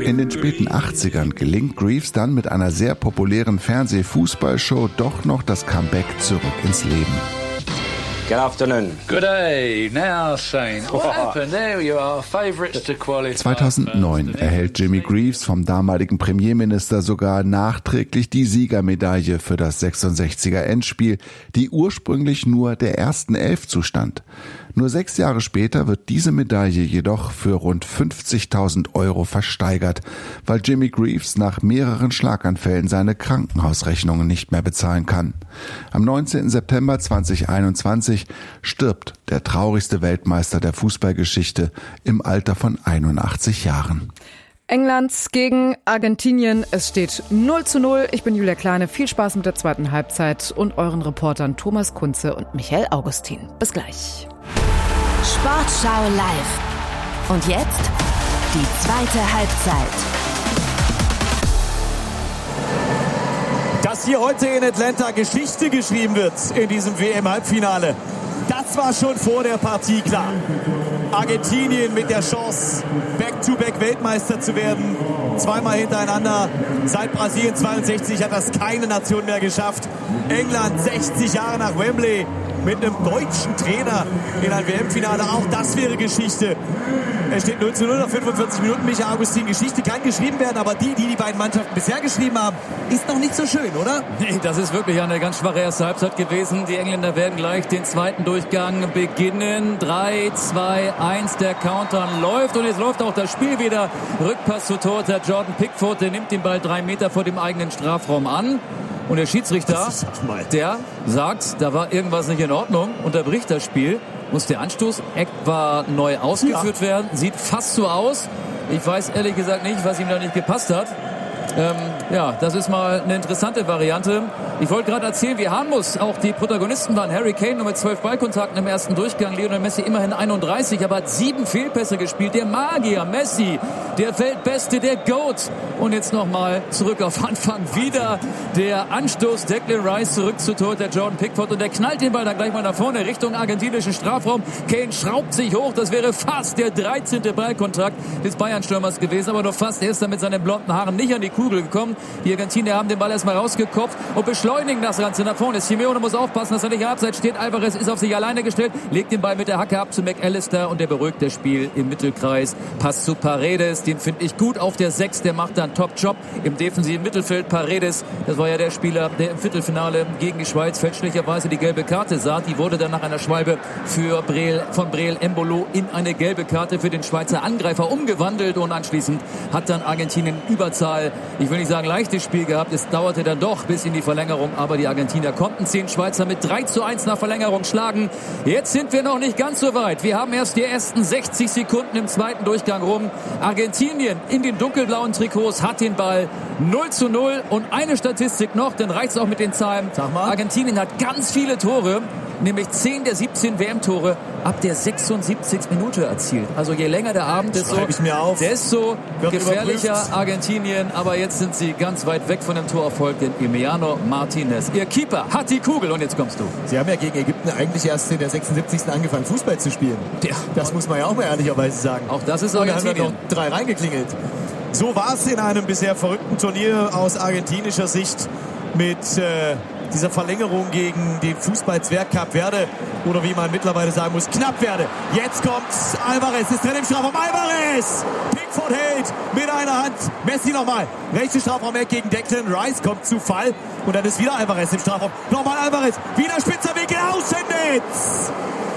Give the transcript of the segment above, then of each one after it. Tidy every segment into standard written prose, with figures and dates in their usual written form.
In den späten 80ern gelingt Greaves dann mit einer sehr populären Fernseh-Fußballshow doch noch das Comeback zurück ins Leben. Good afternoon. Good day. Now, Shane. What happened? There you are. Favourites to qualify. 2009 erhält Jimmy Greaves vom damaligen Premierminister sogar nachträglich die Siegermedaille für das 66er Endspiel, die ursprünglich nur der ersten 11 zustand. Nur 6 Jahre später wird diese Medaille jedoch für rund 50.000 € versteigert, weil Jimmy Greaves nach mehreren Schlaganfällen seine Krankenhausrechnungen nicht mehr bezahlen kann. Am 19. September 2021 stirbt der traurigste Weltmeister der Fußballgeschichte im Alter von 81 Jahren. England gegen Argentinien. Es steht 0:0. Ich bin Julia Kleine. Viel Spaß mit der zweiten Halbzeit und euren Reportern Thomas Kunze und Michael Augustin. Bis gleich. Sportschau live. Und jetzt die zweite Halbzeit. Dass hier heute in Atlanta Geschichte geschrieben wird in diesem WM-Halbfinale, das war schon vor der Partie klar. Argentinien mit der Chance, Back-to-Back Weltmeister zu werden. Zweimal hintereinander. Seit Brasilien 62 hat das keine Nation mehr geschafft. England 60 Jahre nach Wembley mit einem deutschen Trainer in ein WM-Finale. Auch das wäre Geschichte. Es steht 0:0 nach 45 Minuten. Michael Augustin, Geschichte kann geschrieben werden, aber die beiden Mannschaften bisher geschrieben haben, ist noch nicht so schön, oder? Nee, das ist wirklich eine ganz schwache erste Halbzeit gewesen. Die Engländer werden gleich den zweiten Durchgang beginnen. 3, 2, 1, der Countdown läuft und jetzt läuft auch das Spiel wieder. Rückpass zu Torhüter Jordan Pickford, der nimmt den Ball 3 Meter vor dem eigenen Strafraum an. Und der Schiedsrichter, der sagt, da war irgendwas nicht in Ordnung, unterbricht das Spiel. Muss der Anstoß etwa neu ausgeführt werden. Sieht fast so aus. Ich weiß ehrlich gesagt nicht, was ihm da nicht gepasst hat. Das ist mal eine interessante Variante. Ich wollte gerade erzählen, wie harmlos auch die Protagonisten waren. Harry Kane nur mit 12 Ballkontakten im ersten Durchgang. Lionel Messi immerhin 31, aber hat 7 Fehlpässe gespielt. Der Magier Messi, der Weltbeste, der GOAT. Und jetzt nochmal zurück auf Anfang. Wieder der Anstoß. Declan Rice zurück zu Torhüter Jordan Pickford. Und der knallt den Ball dann gleich mal nach vorne Richtung argentinischen Strafraum. Kane schraubt sich hoch. Das wäre fast der 13. Ballkontakt des Bayern-Stürmers gewesen. Aber nur fast. Er ist dann mit seinen blonden Haaren nicht an die Kugel gekommen. Die Argentinier haben den Ball erstmal rausgekopft und beschleunigen das Ganze nach vorne. Simeone muss aufpassen, dass er nicht in der Halbzeit steht. Alvarez ist auf sich alleine gestellt, legt den Ball mit der Hacke ab zu McAllister und der beruhigt das Spiel im Mittelkreis. Pass zu Paredes, den finde ich gut auf der 6. Der macht dann Top-Job im defensiven Mittelfeld. Paredes, das war ja der Spieler, der im Viertelfinale gegen die Schweiz fälschlicherweise die gelbe Karte sah. Die wurde dann nach einer Schwalbe von Breel Embolo in eine gelbe Karte für den Schweizer Angreifer umgewandelt und anschließend hat dann Argentinien Überzahl. Ich will nicht sagen leichtes Spiel gehabt, es dauerte dann doch bis in die Verlängerung, aber die Argentinier konnten 10 Schweizer mit 3:1 nach Verlängerung schlagen. Jetzt sind wir noch nicht ganz so weit. Wir haben erst die ersten 60 Sekunden im zweiten Durchgang rum. Argentinien in den dunkelblauen Trikots hat den Ball 0:0 und eine Statistik noch, dann reicht's auch mit den Zahlen. Argentinien hat ganz viele Tore, nämlich 10 der 17 WM-Tore ab der 76. Minute erzielt. Also je länger der Abend ist, desto gefährlicher Argentinien. Aber jetzt sind sie ganz weit weg von dem Torerfolg, denn Emiliano Martinez, ihr Keeper, hat die Kugel. Und jetzt kommst du. Sie haben ja gegen Ägypten eigentlich erst in der 76. angefangen, Fußball zu spielen. Ja. Das muss man ja auch mal ehrlicherweise sagen. Auch das ist Argentinien. Und dann haben noch 3 reingeklingelt. So war es in einem bisher verrückten Turnier aus argentinischer Sicht mit dieser Verlängerung gegen den Fußball-Zwerg Cap Verde oder wie man mittlerweile sagen muss, Knapp Verde. Jetzt kommt Alvarez, ist drin im Strafraum. Alvarez! Pickford hält mit einer Hand. Messi nochmal. Rechte Strafraum weg gegen Declan Rice, kommt zu Fall. Und dann ist wieder Alvarez im Strafraum. Nochmal Alvarez. Wieder spitzer Winkel, Außennetz.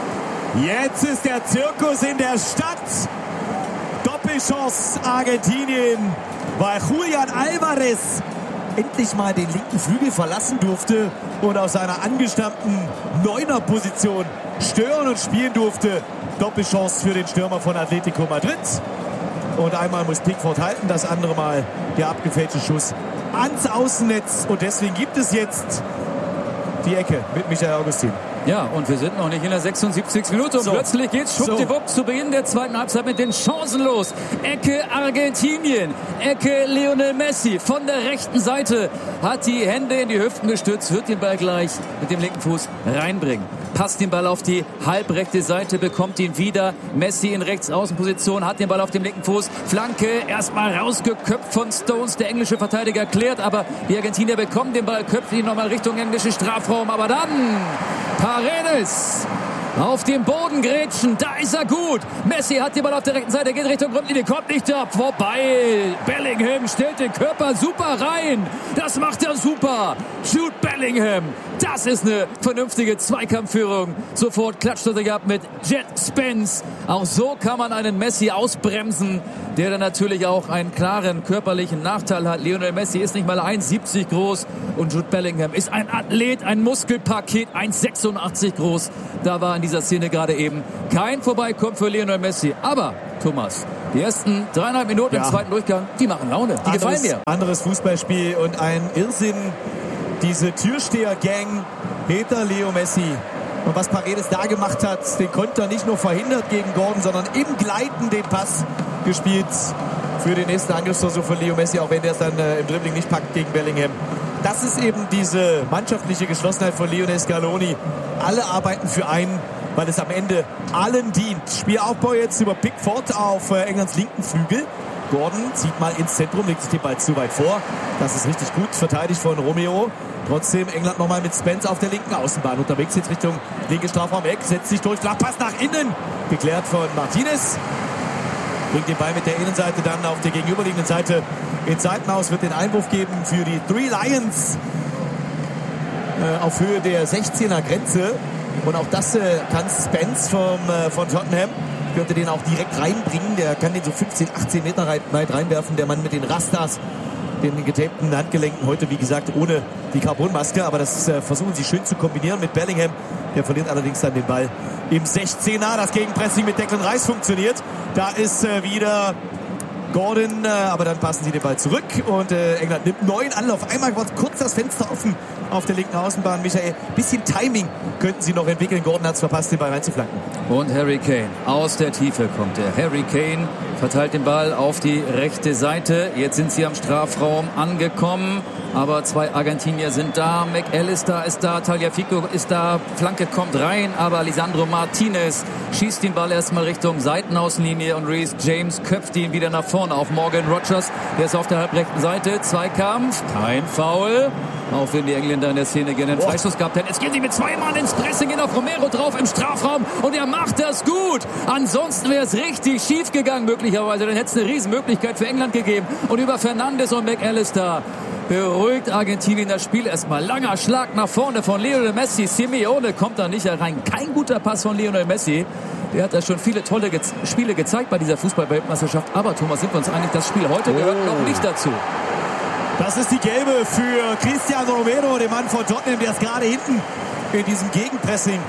Jetzt ist der Zirkus in der Stadt. Doppelchance Argentinien, weil Julian Alvarez endlich mal den linken Flügel verlassen durfte und aus seiner angestammten Neuner-Position stören und spielen durfte. Doppelchance für den Stürmer von Atletico Madrid. Und einmal muss Pickford halten, das andere Mal der abgefälschte Schuss ans Außennetz. Und deswegen gibt es jetzt die Ecke mit Michael Augustin. Ja, und wir sind noch nicht in der 76. Minute und plötzlich geht's schwuppdiwupp zu Beginn der zweiten Halbzeit mit den Chancen los. Ecke Argentinien, Ecke Lionel Messi von der rechten Seite, hat die Hände in die Hüften gestützt, wird den Ball gleich mit dem linken Fuß reinbringen. passt den Ball auf die halbrechte Seite, bekommt ihn wieder. Messi in Rechtsaußenposition, hat den Ball auf dem linken Fuß. Flanke, erstmal rausgeköpft von Stones. Der englische Verteidiger klärt, aber die Argentinier bekommen den Ball, köpft ihn nochmal Richtung englischen Strafraum. Aber dann Paredes auf dem Boden grätschen, da ist er gut. Messi hat den Ball auf der rechten Seite, geht Richtung Grundlinie, kommt nicht da vorbei. Bellingham stellt den Körper super rein. Das macht er super. Jude Bellingham, das ist eine vernünftige Zweikampfführung. Sofort klatscht er sich ab mit Jet Spence. Auch so kann man einen Messi ausbremsen, der dann natürlich auch einen klaren körperlichen Nachteil hat. Lionel Messi ist nicht mal 1,70 groß und Jude Bellingham ist ein Athlet, ein Muskelpaket, 1,86 groß. Da war in dieser Szene gerade eben kein Vorbeikommen für Lionel Messi. Aber, Thomas, die ersten 3,5 Minuten im zweiten Durchgang, die machen Laune, die gefallen mir. Anderes Fußballspiel und ein Irrsinn. Diese Türsteher-Gang hinter Leo Messi. Und was Paredes da gemacht hat, den Konter nicht nur verhindert gegen Gordon, sondern im Gleiten den Pass gespielt für den nächsten Angriffsversuch von Leo Messi, auch wenn der es dann im Dribbling nicht packt gegen Bellingham. Das ist eben diese mannschaftliche Geschlossenheit von Lionel Scaloni. Alle arbeiten für einen, weil es am Ende allen dient. Spielaufbau jetzt über Pickford auf Englands linken Flügel. Gordon zieht mal ins Zentrum, legt sich den Ball zu weit vor. Das ist richtig gut verteidigt von Romeo. Trotzdem England nochmal mit Spence auf der linken Außenbahn unterwegs, jetzt Richtung linke Strafraum-Eck, setzt sich durch, Flachpass nach innen, geklärt von Martinez. Bringt den Ball mit der Innenseite dann auf der gegenüberliegenden Seite ins Seitenhaus, wird den Einwurf geben für die Three Lions auf Höhe der 16er Grenze. Und auch das kann Spence von Tottenham. Könnte den auch direkt reinbringen. Der kann den so 15, 18 Meter weit reinwerfen. Der Mann mit den Rastas, den getapten Handgelenken. Heute, wie gesagt, ohne die Carbonmaske. Aber das versuchen sie schön zu kombinieren mit Bellingham. Der verliert allerdings dann den Ball im 16er. Das Gegenpressing mit Declan Rice funktioniert. Da ist wieder Gordon, aber dann passen sie den Ball zurück. Und England nimmt 9 Anlauf. Einmal kurz das Fenster offen auf der linken Außenbahn. Michael, bisschen Timing könnten sie noch entwickeln. Gordon hat es verpasst, den Ball reinzuflanken. Und Harry Kane, aus der Tiefe kommt er. Harry Kane verteilt den Ball auf die rechte Seite. Jetzt sind sie am Strafraum angekommen. Aber 2 Argentinier sind da. McAllister ist da, Tagliafico ist da. Flanke kommt rein, aber Lisandro Martinez schießt den Ball erstmal Richtung Seitenaußenlinie und Reece James köpft ihn wieder nach vorne auf Morgan Rogers. Der ist auf der halbrechten Seite. Zweikampf, kein Foul. Auch wenn die Engländer in der Szene gerne einen Freistoß gehabt hätten. Jetzt gehen sie mit 2 Mann ins Pressing, gehen auf Romero drauf im Strafraum und er macht das gut. Ansonsten wäre es richtig schief gegangen möglicherweise. Dann hätte es eine Riesenmöglichkeit für England gegeben. Und über Fernandes und McAllister beruhigt Argentinien das Spiel erstmal. Langer Schlag nach vorne von Lionel Messi. Simeone kommt da nicht herein. Kein guter Pass von Lionel Messi. Der hat da schon viele tolle Spiele gezeigt bei dieser Fußball-Weltmeisterschaft. Aber Thomas, sind wir uns einig, das Spiel heute gehört noch nicht dazu. Das ist die gelbe für Cristiano Romero, den Mann von Tottenham, der ist gerade hinten in diesem Gegenpressing,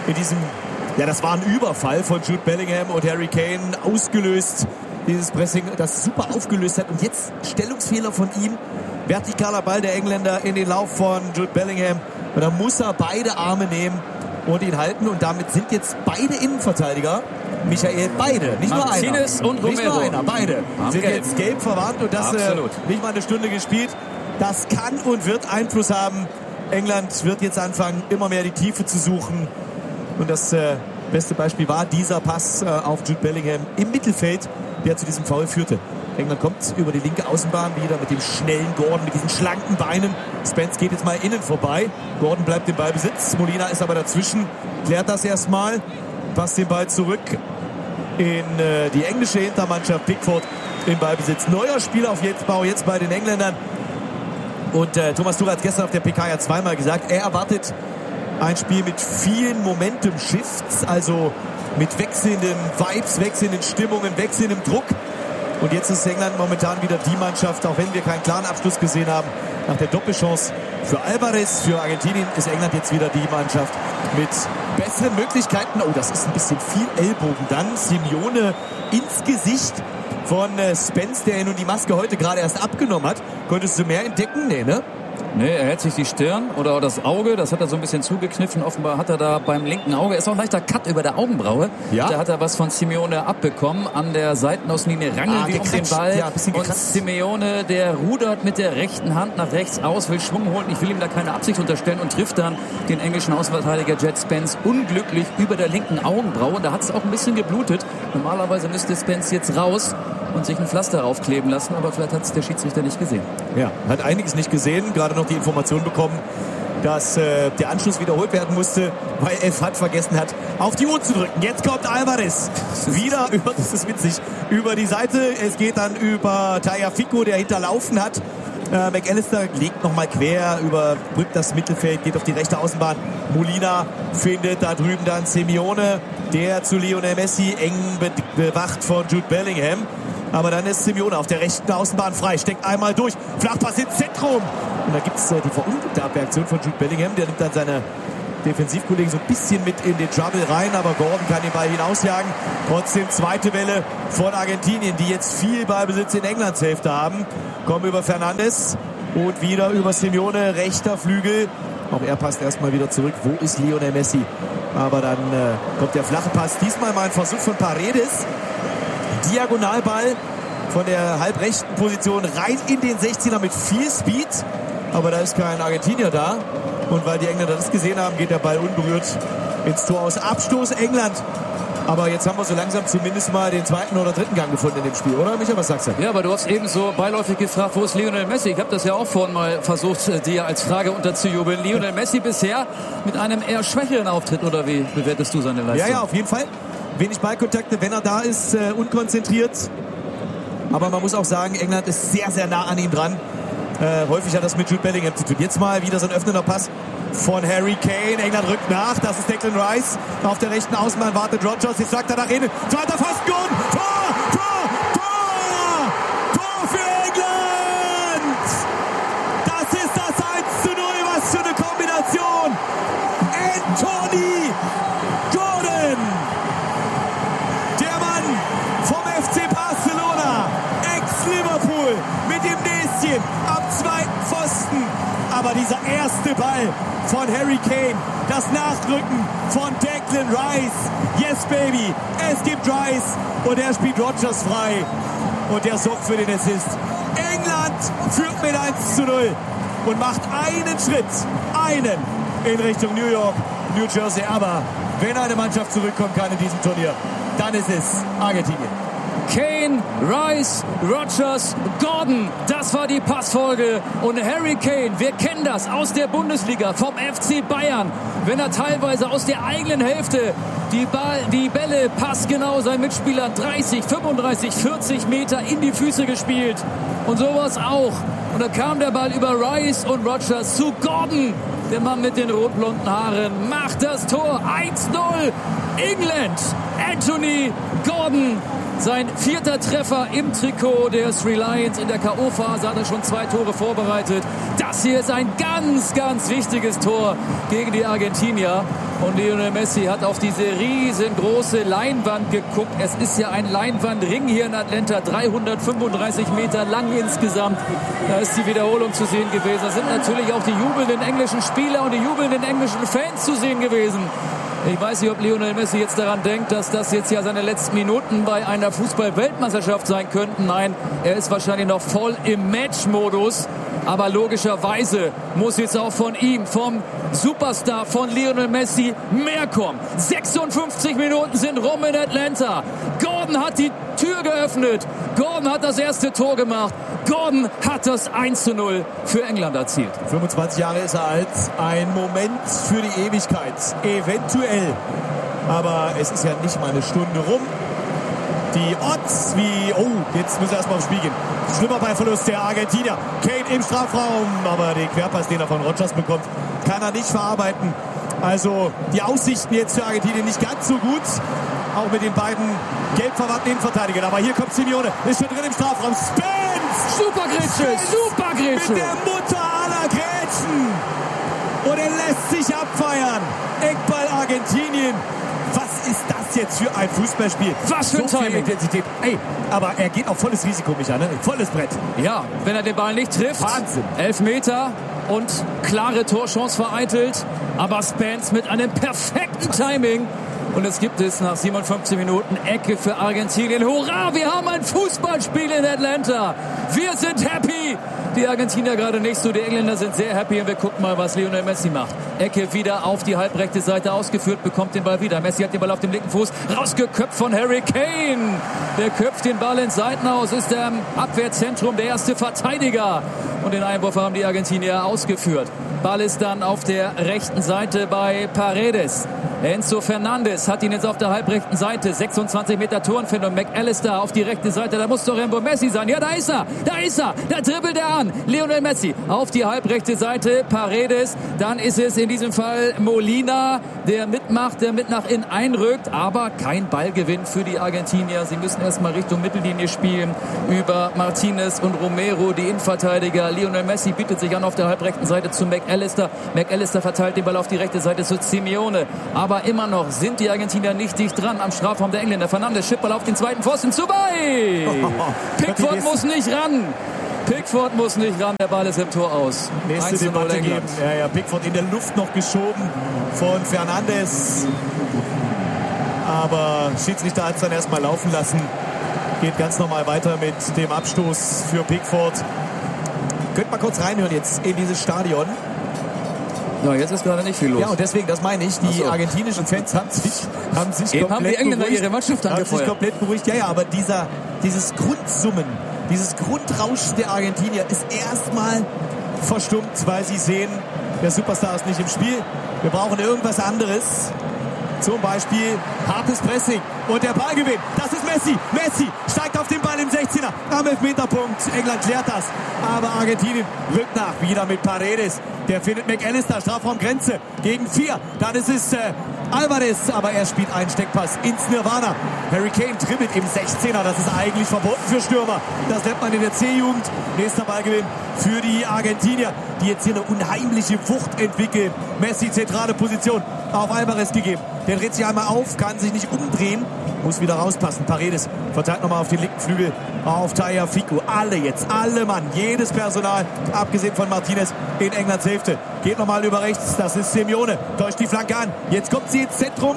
das war ein Überfall von Jude Bellingham und Harry Kane ausgelöst. Dieses Pressing, das super aufgelöst hat. Und jetzt Stellungsfehler von ihm. Vertikaler Ball der Engländer in den Lauf von Jude Bellingham. Und da muss er beide Arme nehmen und ihn halten. Und damit sind jetzt beide Innenverteidiger, Michael, beide, nicht nur einer. Martinez und Romero. Nicht nur einer, beide sind jetzt gelb verwarnt und das nicht mal eine Stunde gespielt. Das kann und wird Einfluss haben. England wird jetzt anfangen, immer mehr die Tiefe zu suchen. Und das beste Beispiel war dieser Pass auf Jude Bellingham im Mittelfeld, der zu diesem Foul führte. England kommt über die linke Außenbahn wieder mit dem schnellen Gordon, mit diesen schlanken Beinen. Spence geht jetzt mal innen vorbei. Gordon bleibt im Ballbesitz. Molina ist aber dazwischen, klärt das erstmal, passt den Ball zurück in die englische Hintermannschaft. Pickford im Ballbesitz. Neuer Spielaufbau jetzt bei den Engländern. Und Thomas Tuchel hat gestern auf der PK ja zweimal gesagt, er erwartet ein Spiel mit vielen Momentum-Shifts, also mit wechselnden Vibes, wechselnden Stimmungen, wechselndem Druck. Und jetzt ist England momentan wieder die Mannschaft, auch wenn wir keinen klaren Abschluss gesehen haben, nach der Doppelchance für Alvarez, für Argentinien ist England jetzt wieder die Mannschaft mit besseren Möglichkeiten. Oh, das ist ein bisschen viel Ellbogen dann. Simeone ins Gesicht von Spence, der nun die Maske heute gerade erst abgenommen hat. Konntest du mehr entdecken? Nee, ne? Nee, er hält sich die Stirn oder das Auge, das hat er so ein bisschen zugekniffen. Offenbar hat er da beim linken Auge, ist auch ein leichter Cut über der Augenbraue. Ja. Da hat er was von Simeone abbekommen. An der Seitenauslinie rangelt wie um den Ball. Ja, und Simeone, der rudert mit der rechten Hand nach rechts aus, will Schwung holen. Ich will ihm da keine Absicht unterstellen und trifft dann den englischen Außenverteidiger Jed Spence unglücklich über der linken Augenbraue. Da hat es auch ein bisschen geblutet. Normalerweise müsste Spence jetzt raus und sich ein Pflaster aufkleben lassen, aber vielleicht hat es der Schiedsrichter nicht gesehen. Ja, hat einiges nicht gesehen, gerade noch die Information bekommen, dass der Anschluss wiederholt werden musste, weil F hat vergessen hat, auf die Uhr zu drücken. Jetzt kommt Alvarez wieder über, das ist witzig, über die Seite. Es geht dann über Tagliafico, der hinterlaufen hat. McAllister legt nochmal quer, überbrückt das Mittelfeld, geht auf die rechte Außenbahn. Molina findet da drüben dann Simeone, der zu Lionel Messi eng bewacht von Jude Bellingham. Aber dann ist Simeone auf der rechten Außenbahn frei, steckt einmal durch, Flachpass ins Zentrum. Und da gibt es die verunglückte Abwehraktion von Jude Bellingham, der nimmt dann seine Defensivkollegen so ein bisschen mit in den Trouble rein, aber Gordon kann den Ball hinausjagen. Trotzdem zweite Welle von Argentinien, die jetzt viel Ballbesitz in Englands Hälfte haben. Kommen über Fernandes und wieder über Simeone, rechter Flügel. Auch er passt erstmal wieder zurück. Wo ist Lionel Messi? Aber dann kommt der flache Pass. Diesmal mal ein Versuch von Paredes. Diagonalball von der halbrechten Position rein in den 16er mit viel Speed. Aber da ist kein Argentinier da. Und weil die Engländer das gesehen haben, geht der Ball unberührt ins Tor aus. Abstoß England. Aber jetzt haben wir so langsam zumindest mal den zweiten oder dritten Gang gefunden in dem Spiel, oder Micha, was sagst du? Ja, aber du hast eben so beiläufig gefragt, wo ist Lionel Messi? Ich habe das ja auch vorhin mal versucht, dir als Frage unterzujubeln. Lionel Messi bisher mit einem eher schwächeren Auftritt, oder wie bewertest du seine Leistung? Ja, auf jeden Fall. Wenig Ballkontakte, wenn er da ist, unkonzentriert. Aber man muss auch sagen, England ist sehr, sehr nah an ihm dran. Häufig hat das mit Jude Bellingham zu tun. Jetzt mal wieder so ein öffnender Pass von Harry Kane. England rückt nach. Das ist Declan Rice. Auf der rechten Außenbahn wartet Rodgers. Jetzt sagt er nach innen. Zweiter Pfosten. Tor! Tor für England! Das ist das 1:0. Was für eine Kombination! Anthony Gordon! Der Mann vom FC Barcelona. Ex-Liverpool mit dem Näschen am zweiten Pfosten. Aber dieser erste Ball von Harry Kane, das Nachdrücken von Declan Rice. Yes, baby, es gibt Rice und er spielt Rodgers frei. Und der sorgt für den Assist. England führt mit 1:0 und macht einen Schritt, in Richtung New York, New Jersey. Aber wenn eine Mannschaft zurückkommen kann in diesem Turnier, dann ist es Argentinien. Kane, Rice, Rodgers, Gordon, das war die Passfolge. Und Harry Kane, wir kennen das aus der Bundesliga vom FC Bayern, wenn er teilweise aus der eigenen Hälfte die Bälle passgenau seinen Mitspielern 30, 35, 40 Meter in die Füße gespielt. Und sowas auch. Und da kam der Ball über Rice und Rodgers zu Gordon. Der Mann mit den rot-blonden Haaren macht das Tor. 1:0 England. Anthony Gordon. Sein 4. Treffer im Trikot der Three Lions. In der K.O.-Phase hat er schon 2 Tore vorbereitet. Das hier ist ein ganz, ganz wichtiges Tor gegen die Argentinier. Und Lionel Messi hat auf diese riesengroße Leinwand geguckt. Es ist ja ein Leinwandring hier in Atlanta, 335 Meter lang insgesamt. Da ist die Wiederholung zu sehen gewesen. Da sind natürlich auch die jubelnden englischen Spieler und die jubelnden englischen Fans zu sehen gewesen. Ich weiß nicht, ob Lionel Messi jetzt daran denkt, dass das jetzt ja seine letzten Minuten bei einer Fußball-Weltmeisterschaft sein könnten. Nein, er ist wahrscheinlich noch voll im Match-Modus. Aber logischerweise muss jetzt auch von ihm, vom Superstar von Lionel Messi, mehr kommen. 56 Minuten sind rum in Atlanta. Gordon hat die Tür geöffnet. Gordon hat das erste Tor gemacht. Gordon hat das 1:0 für England erzielt. 25 Jahre ist er alt. Ein Moment für die Ewigkeit. Eventuell. Aber es ist ja nicht mal eine Stunde rum. Die Odds jetzt müssen wir erstmal aufs Spiel gehen. Schlimmer Ballverlust der Argentinier. Kane im Strafraum, aber den Querpass, den er von Rodgers bekommt, kann er nicht verarbeiten. Also die Aussichten jetzt für Argentinien nicht ganz so gut. Auch mit den beiden gelb verwandten Innenverteidigern. Aber hier kommt Simeone, ist schon drin im Strafraum. Spence! Super Grätsche! Mit der Mutter aller Grätschen. Und er lässt sich abfeiern. Eckball Argentinien. Was ist das das jetzt für ein Fußballspiel? Was für ein so viel Timing. Intensität. Ey, aber er geht auf volles Risiko, Micha, ne? Volles Brett. Ja, wenn er den Ball nicht trifft. Wahnsinn. 11 Meter und klare Torchance vereitelt. Aber Spence mit einem perfekten Timing. Und es gibt es nach 57 Minuten Ecke für Argentinien. Hurra, wir haben ein Fußballspiel in Atlanta. Wir sind happy. Die Argentinier gerade nicht so, die Engländer sind sehr happy. Und wir gucken mal, was Lionel Messi macht. Ecke wieder auf die halbrechte Seite ausgeführt, bekommt den Ball wieder. Messi hat den Ball auf dem linken Fuß, rausgeköpft von Harry Kane. Der köpft den Ball ins Seitenhaus, ist im Abwehrzentrum der erste Verteidiger. Und den Einwurf haben die Argentinier ausgeführt. Ball ist dann auf der rechten Seite bei Paredes. Enzo Fernandes hat ihn jetzt auf der halbrechten Seite. 26 Meter Torentfernung. McAllister auf die rechte Seite. Da muss doch irgendwo Messi sein. Ja, da ist er. Da ist er. Da dribbelt er an. Lionel Messi auf die halbrechte Seite. Paredes. Dann ist es in diesem Fall Molina, der mitmacht, der mit nach innen einrückt. Aber kein Ballgewinn für die Argentinier. Sie müssen erstmal Richtung Mittellinie spielen. Über Martinez und Romero, die Innenverteidiger. Lionel Messi bietet sich an auf der halbrechten Seite zu McAllister. McAllister verteilt den Ball auf die rechte Seite zu Simeone. Aber immer noch sind die Argentinier nicht dicht dran am Strafraum der Engländer. Fernandes schippt Ball auf den zweiten Pfosten vorbei. Pickford muss nicht ran. Pickford muss nicht ran. Der Ball ist im Tor aus. Nächste Debatte geben. Ja, Pickford in der Luft noch geschoben von Fernandes. Aber Schiedsrichter hat es dann erstmal laufen lassen. Geht ganz normal weiter mit dem Abstoß für Pickford. Könnt mal kurz reinhören jetzt in dieses Stadion. Ja, jetzt ist gerade nicht viel los. Ja, und deswegen, das meine ich, die argentinischen Fans haben sich eben komplett haben die Engländer beruhigt, ihre Mannschaft angefeuert. haben sich komplett beruhigt. Ja, aber dieses Grundsummen, dieses Grundrauschen der Argentinier ist erstmal verstummt, weil sie sehen, der Superstar ist nicht im Spiel. Wir brauchen irgendwas anderes. Zum Beispiel hartes Pressing und der Ballgewinn. Das ist Messi. Messi steigt auf den Ball im 16er am Elfmeterpunkt. England klärt das. Aber Argentinien rückt nach. Wieder mit Paredes. Der findet McAllister. Strafraumgrenze gegen 4. Dann ist es Alvarez. Aber er spielt einen Steckpass ins Nirvana. Harry Kane dribbelt im 16er. Das ist eigentlich verboten für Stürmer. Das nennt man in der C-Jugend. Nächster Ballgewinn für die Argentinier, die jetzt hier eine unheimliche Wucht entwickeln. Messi zentrale Position auf Alvarez gegeben. Der dreht sich einmal auf, kann sich nicht umdrehen, muss wieder rauspassen. Paredes verteilt nochmal auf den linken Flügel auf Tagliafico. Alle Mann, jedes Personal, abgesehen von Martinez in Englands Hälfte. Geht nochmal über rechts, das ist Simeone, täuscht die Flanke an. Jetzt kommt sie ins Zentrum.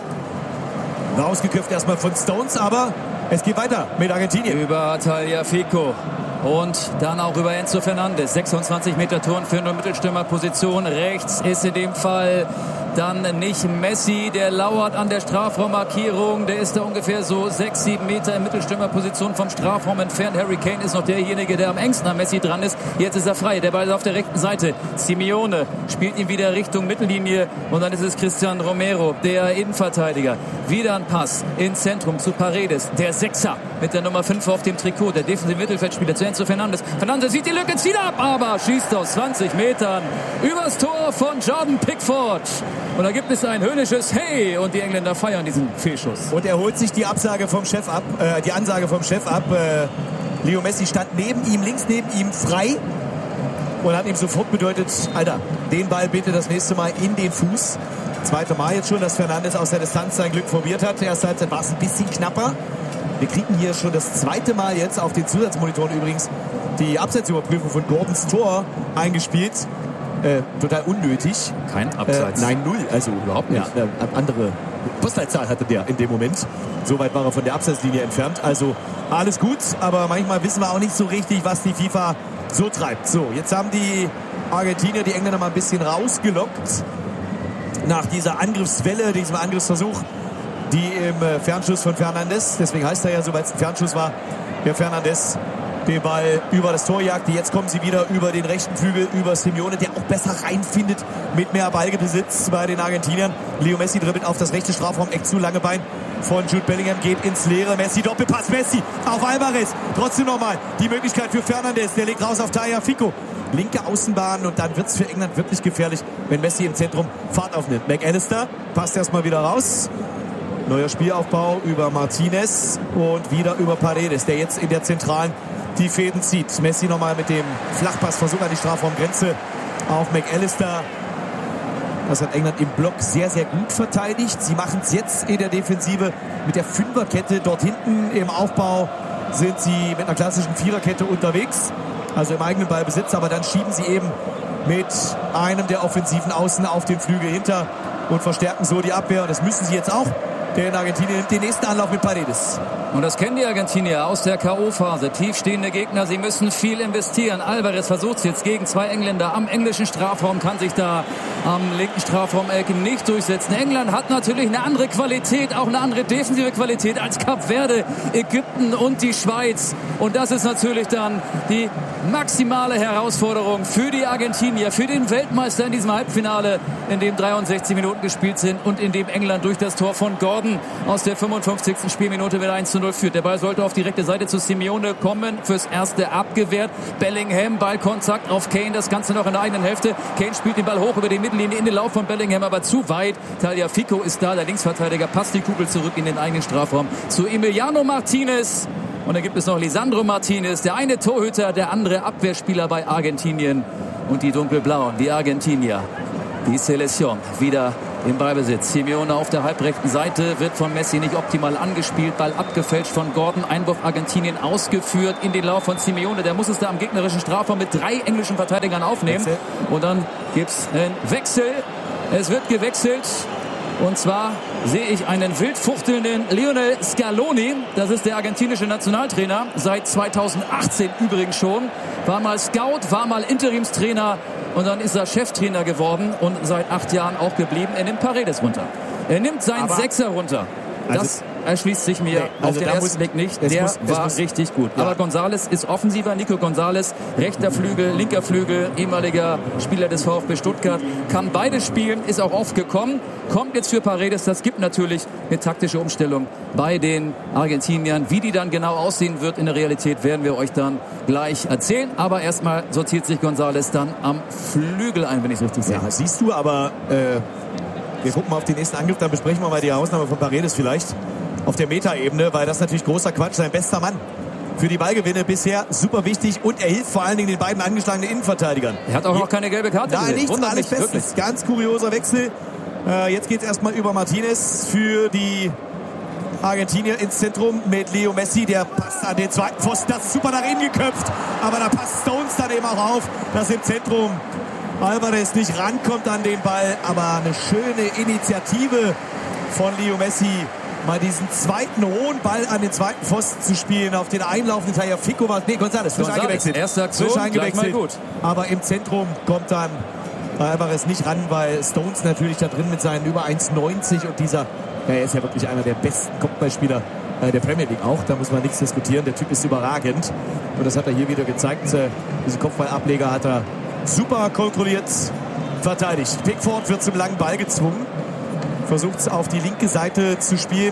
Rausgeköpft erstmal von Stones, aber es geht weiter mit Argentinien. Über Tagliafico. Und dann auch über Enzo Fernandes. 26 Meter Turn für eine Mittelstürmerposition. Rechts ist in dem Fall dann nicht Messi. Der lauert an der Strafraummarkierung. Der ist da ungefähr so 6-7 Meter in Mittelstürmerposition vom Strafraum entfernt. Harry Kane ist noch derjenige, der am engsten an Messi dran ist. Jetzt ist er frei. Der Ball ist auf der rechten Seite. Simeone spielt ihn wieder Richtung Mittellinie. Und dann ist es Cristian Romero, der Innenverteidiger. Wieder ein Pass ins Zentrum zu Paredes. Der Sechser mit der Nummer 5 auf dem Trikot. Der defensive Mittelfeldspieler zu Enzo Fernandes. Fernandes sieht die Lücke, zieht ab, aber schießt aus 20 Metern übers Tor von Jordan Pickford. Und da gibt es ein höhnisches Hey und die Engländer feiern diesen Fehlschuss. Und er holt sich die Absage vom Chef ab, die Ansage vom Chef ab. Leo Messi stand neben ihm, links neben ihm frei und hat ihm sofort bedeutet, Alter, den Ball bitte das nächste Mal in den Fuß. Zweite Mal jetzt schon, dass Fernandes aus der Distanz sein Glück probiert hat. Erste Halbzeit war es ein bisschen knapper. Wir kriegen hier schon das zweite Mal jetzt auf den Zusatzmonitoren übrigens die Abseitsüberprüfung von Gordons Tor eingespielt. Total unnötig. Kein Abseits. Nein, 0. Also überhaupt nicht. Ja, andere Postleitzahl hatte der in dem Moment. So weit war er von der Abseitslinie entfernt. Also alles gut, aber manchmal wissen wir auch nicht so richtig, was die FIFA so treibt. So, jetzt haben die Argentinier die Engländer mal ein bisschen rausgelockt. Nach dieser Angriffswelle, diesem Angriffsversuch, die im Fernschuss von Fernandes, deswegen heißt er ja so, weil es ein Fernschuss war, der Fernandes den Ball über das Tor jagte. Jetzt kommen sie wieder über den rechten Flügel, über Simeone, der auch besser reinfindet mit mehr Ballbesitz bei den Argentiniern. Leo Messi dribbelt auf das rechte Strafraumeck zu, lange Bein von Jude Bellingham geht ins Leere. Messi, Doppelpass, Messi auf Alvarez. Trotzdem nochmal die Möglichkeit für Fernandes, der legt raus auf Tagliafico. Linke Außenbahn und dann wird es für England wirklich gefährlich, wenn Messi im Zentrum Fahrt aufnimmt. McAllister passt erstmal wieder raus. Neuer Spielaufbau über Martinez und wieder über Paredes, der jetzt in der Zentralen die Fäden zieht. Messi nochmal mit dem Flachpassversuch an die Strafraumgrenze auf McAllister. Das hat England im Block sehr, sehr gut verteidigt. Sie machen es jetzt in der Defensive mit der Fünferkette. Dort hinten im Aufbau sind sie mit einer klassischen Viererkette unterwegs. Also im eigenen Ballbesitz. Aber dann schieben sie eben mit einem der offensiven Außen auf den Flügel hinter und verstärken so die Abwehr. Und das müssen sie jetzt auch. Denn Argentinien nimmt den nächsten Anlauf mit Paredes. Und das kennen die Argentinier aus der K.O.-Phase. Tiefstehende Gegner, sie müssen viel investieren. Alvarez versucht es jetzt gegen 2 Engländer am englischen Strafraum, kann sich da am linken Strafraum-Ecke nicht durchsetzen. England hat natürlich eine andere Qualität, auch eine andere defensive Qualität als Kap Verde, Ägypten und die Schweiz. Und das ist natürlich dann die maximale Herausforderung für die Argentinier, für den Weltmeister in diesem Halbfinale, in dem 63 Minuten gespielt sind und in dem England durch das Tor von Gordon aus der 55. Spielminute mit 1:0 führt. Der Ball sollte auf die rechte Seite zu Simeone kommen. Fürs Erste abgewehrt. Bellingham, Ballkontakt auf Kane. Das Ganze noch in der eigenen Hälfte. Kane spielt den Ball hoch über die Mittellinie in den Lauf von Bellingham, aber zu weit. Tagliafico ist da. Der Linksverteidiger passt die Kugel zurück in den eigenen Strafraum zu Emiliano Martinez. Und dann gibt es noch Lisandro Martinez. Der eine Torhüter, der andere Abwehrspieler bei Argentinien. Und die Dunkelblauen, die Argentinier. Die Selección wieder im Ballbesitz. Simeone auf der halbrechten Seite, wird von Messi nicht optimal angespielt. Ball abgefälscht von Gordon. Einwurf Argentinien ausgeführt in den Lauf von Simeone. Der muss es da am gegnerischen Strafraum mit 3 englischen Verteidigern aufnehmen. Und dann gibt es einen Wechsel. Es wird gewechselt. Und zwar sehe ich einen wild fuchtelnden Lionel Scaloni. Das ist der argentinische Nationaltrainer. Seit 2018 übrigens schon. War mal Scout, war mal Interimstrainer. Und dann ist er Cheftrainer geworden und seit 8 Jahren auch geblieben. Er nimmt Paredes runter. Er nimmt seinen Sechser runter. Das erschließt sich mir auf den ersten Blick nicht. Der war richtig gut. Ja. Aber González ist offensiver. Nico González, rechter Flügel, linker Flügel, ehemaliger Spieler des VfB Stuttgart. Kann beides spielen, ist auch oft gekommen. Kommt jetzt für Paredes. Das gibt natürlich eine taktische Umstellung bei den Argentiniern. Wie die dann genau aussehen wird in der Realität, werden wir euch dann gleich erzählen. Aber erstmal sortiert sich González dann am Flügel ein, wenn ich es richtig sehe. Ja, siehst du, aber wir gucken mal auf den nächsten Angriff. Dann besprechen wir mal die Ausnahme von Paredes vielleicht auf der Metaebene, weil das natürlich großer Quatsch. Sein bester Mann für die Ballgewinne bisher super wichtig und er hilft vor allen Dingen den beiden angeschlagenen Innenverteidigern. Er hat auch noch keine gelbe Karte gesehen. Nichts, alles bestens. Wirklich. Ganz kurioser Wechsel. Jetzt geht es erstmal über Martinez für die Argentinier ins Zentrum mit Leo Messi. Der passt an den zweiten Pfosten. Das ist super nach innen geköpft. Aber da passt Stones dann eben auch auf, dass im Zentrum Alvarez nicht rankommt an den Ball. Aber eine schöne Initiative von Leo Messi, mal diesen zweiten hohen Ball an den zweiten Pfosten zu spielen. Auf den einlaufenden Tagliafico war González frisch eingewechselt. Erste Aktion, gleich mal gut. Aber im Zentrum kommt dann Alvarez nicht ran, weil Stones natürlich da drin mit seinen über 1,90 und dieser, er ist ja wirklich einer der besten Kopfballspieler der Premier League auch, da muss man nichts diskutieren, der Typ ist überragend und das hat er hier wieder gezeigt, diesen Kopfballableger hat er super kontrolliert verteidigt. Pickford wird zum langen Ball gezwungen, versucht es auf die linke Seite zu spielen,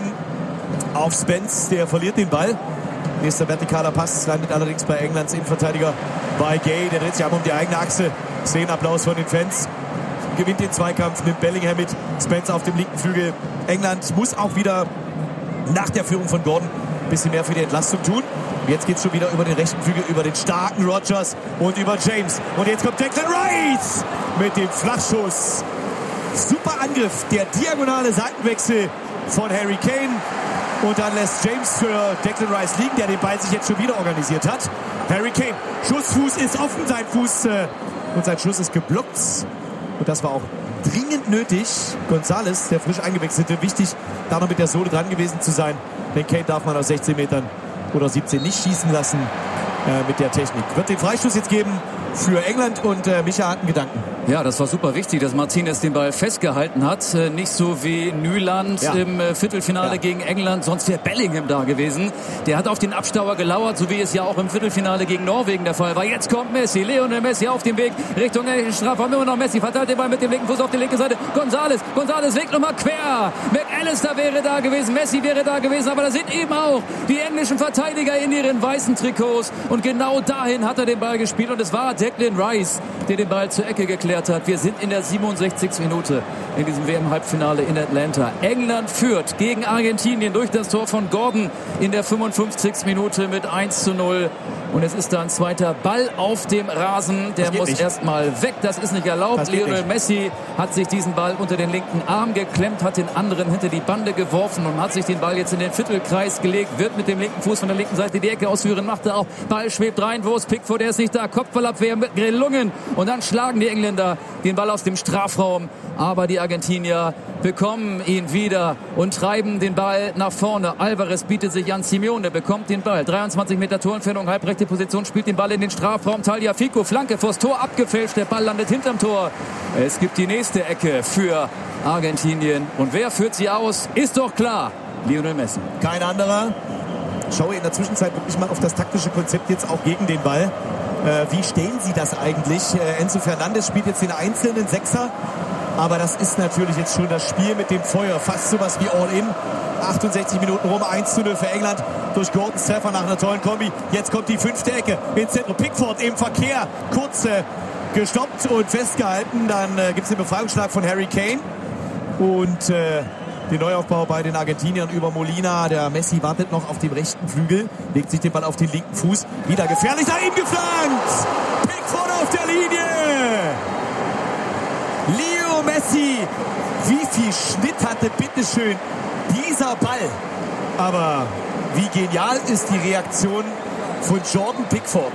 auf Spence, der verliert den Ball. Nächster vertikaler Pass landet allerdings bei Englands Innenverteidiger bei Gay. Der dreht sich um die eigene Achse. Szenenapplaus von den Fans. Gewinnt den Zweikampf, nimmt Bellingham mit. Spence auf dem linken Flügel. England muss auch wieder nach der Führung von Gordon ein bisschen mehr für die Entlastung tun. Und jetzt geht es schon wieder über den rechten Flügel, über den starken Rodgers und über James. Und jetzt kommt Declan Rice mit dem Flachschuss. Super Angriff. Der diagonale Seitenwechsel von Harry Kane. Und dann lässt James für Declan Rice liegen, der den Ball sich jetzt schon wieder organisiert hat. Harry Kane, Schussfuß ist offen, sein Fuß und sein Schuss ist geblockt. Und das war auch dringend nötig. González, der frisch eingewechselte, wichtig, da noch mit der Sohle dran gewesen zu sein. Denn Kane darf man aus 16 Metern oder 17 nicht schießen lassen mit der Technik. Wird den Freistoß jetzt geben für England und Micha hat einen Gedanken. Ja, das war super wichtig, dass Martinez den Ball festgehalten hat. Nicht so wie Nyland im Viertelfinale gegen England, sonst wäre Bellingham da gewesen. Der hat auf den Abstauer gelauert, so wie es ja auch im Viertelfinale gegen Norwegen der Fall war. Jetzt kommt Messi, Lionel Messi auf dem Weg Richtung Strafraum. Immer noch Messi, verteilt den Ball mit dem linken Fuß auf die linke Seite. González legt nochmal quer. McAllister wäre da gewesen, Messi wäre da gewesen, aber da sind eben auch die englischen Verteidiger in ihren weißen Trikots. Und genau dahin hat er den Ball gespielt und es war Declan Rice, der den Ball zur Ecke geklärt hat. Wir sind in der 67. Minute in diesem WM-Halbfinale in Atlanta. England führt gegen Argentinien durch das Tor von Gordon in der 55. Minute mit 1:0. Und es ist da ein zweiter Ball auf dem Rasen. Der muss erstmal weg. Das ist nicht erlaubt. Lionel Messi hat sich diesen Ball unter den linken Arm geklemmt, hat den anderen hinter die Bande geworfen und hat sich den Ball jetzt in den Viertelkreis gelegt. Wird mit dem linken Fuß von der linken Seite die Ecke ausführen. Macht er auch. Ball schwebt rein. Wo ist Pickford? Der ist nicht da. Kopfballabwehr gelungen. Und dann schlagen die Engländer den Ball aus dem Strafraum. Aber die Argentinier bekommen ihn wieder und treiben den Ball nach vorne. Alvarez bietet sich an. Simeone bekommt den Ball. 23 Meter Torentfernung, halbrechte Position, spielt den Ball in den Strafraum. Tagliafico, Flanke vors Tor, abgefälscht. Der Ball landet hinterm Tor. Es gibt die nächste Ecke für Argentinien. Und wer führt sie aus? Ist doch klar. Lionel Messi. Kein anderer. Schaue in der Zwischenzeit wirklich mal auf das taktische Konzept jetzt auch gegen den Ball. Wie stellen Sie das eigentlich? Enzo Fernandes spielt jetzt den einzelnen Sechser. Aber das ist natürlich jetzt schon das Spiel mit dem Feuer. Fast sowas wie All-In. 68 Minuten rum, 1:0 für England durch Gordons Treffer nach einer tollen Kombi. Jetzt kommt die 5. Ecke ins Zentrum. Pickford im Verkehr. Kurz gestoppt und festgehalten. Dann gibt es den Befreiungsschlag von Harry Kane. Und den Neuaufbau bei den Argentiniern über Molina. Der Messi wartet noch auf dem rechten Flügel. Legt sich den Ball auf den linken Fuß. Wieder gefährlich. Da ihm geflankt. Pickford auf der Linie. Leo Messi, wie viel Schnitt hatte bitteschön dieser Ball. Aber wie genial ist die Reaktion von Jordan Pickford.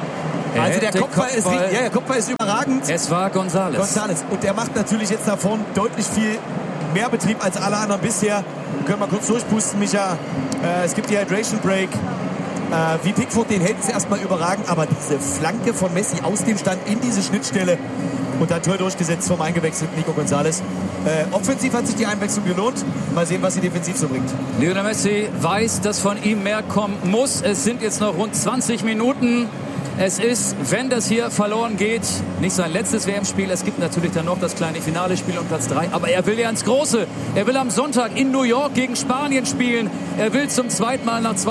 Also der Kopfball ist überragend. Es war González. Und der macht natürlich jetzt da vorne deutlich viel mehr Betrieb als alle anderen bisher. Wir können mal kurz durchpusten, Micha. Es gibt die Hydration Break. Wie Pickford den hält, ist erstmal überragend. Aber diese Flanke von Messi aus dem Stand in diese Schnittstelle und dann Tor durchgesetzt vom eingewechselten Nico González. Offensiv hat sich die Einwechslung gelohnt. Mal sehen, was sie defensiv so bringt. Lionel Messi weiß, dass von ihm mehr kommen muss. Es sind jetzt noch rund 20 Minuten. Es ist, wenn das hier verloren geht, nicht sein letztes WM-Spiel. Es gibt natürlich dann noch das kleine Finale-Spiel um Platz 3. Aber er will ja ins Große. Er will am Sonntag in New York gegen Spanien spielen. Er will zum zweiten Mal nach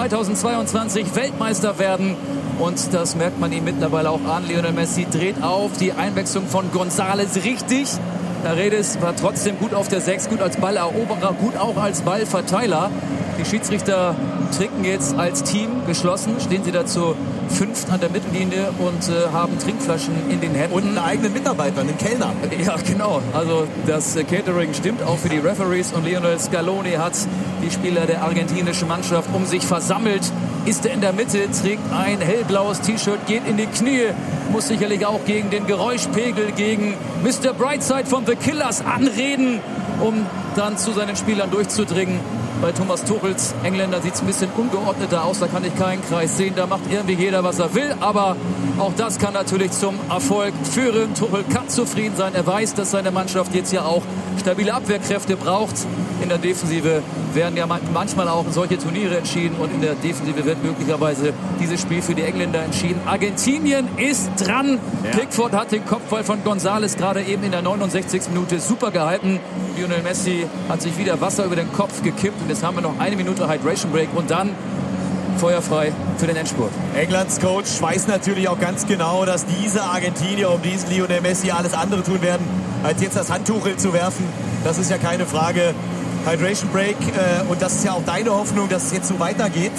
2022 Weltmeister werden. Und das merkt man ihm mittlerweile auch an. Lionel Messi dreht auf. Die Einwechslung von González richtig. Paredes war trotzdem gut auf der 6, gut als Balleroberer, gut auch als Ballverteiler. Die Schiedsrichter trinken jetzt als Team geschlossen, stehen sie dazu 5 an der Mittellinie und haben Trinkflaschen in den Händen. Und einen eigenen Mitarbeiter, einen Kellner. Ja, genau. Also das Catering stimmt auch für die Referees. Und Lionel Scaloni hat die Spieler der argentinischen Mannschaft um sich versammelt. Ist er in der Mitte, trägt ein hellblaues T-Shirt, geht in die Knie, muss sicherlich auch gegen den Geräuschpegel, gegen Mr. Brightside von The Killers anreden, um dann zu seinen Spielern durchzudringen. Bei Thomas Tuchels Engländer sieht es ein bisschen ungeordneter aus, da kann ich keinen Kreis sehen, da macht irgendwie jeder, was er will, aber auch das kann natürlich zum Erfolg führen. Tuchel kann zufrieden sein, er weiß, dass seine Mannschaft jetzt ja auch stabile Abwehrkräfte braucht. In der Defensive werden ja manchmal auch solche Turniere entschieden und in der Defensive wird möglicherweise dieses Spiel für die Engländer entschieden. Argentinien ist dran. Ja. Pickford hat den Kopfball von González gerade eben in der 69. Minute super gehalten. Lionel Messi hat sich wieder Wasser über den Kopf gekippt und jetzt haben wir noch 1 Minute Hydration Break und dann feuerfrei für den Endspurt. Englands Coach weiß natürlich auch ganz genau, dass diese Argentinier um diesen Lionel Messi alles andere tun werden, als jetzt das Handtuch zu werfen. Das ist ja keine Frage. Hydration Break und das ist ja auch deine Hoffnung, dass es jetzt so weitergeht.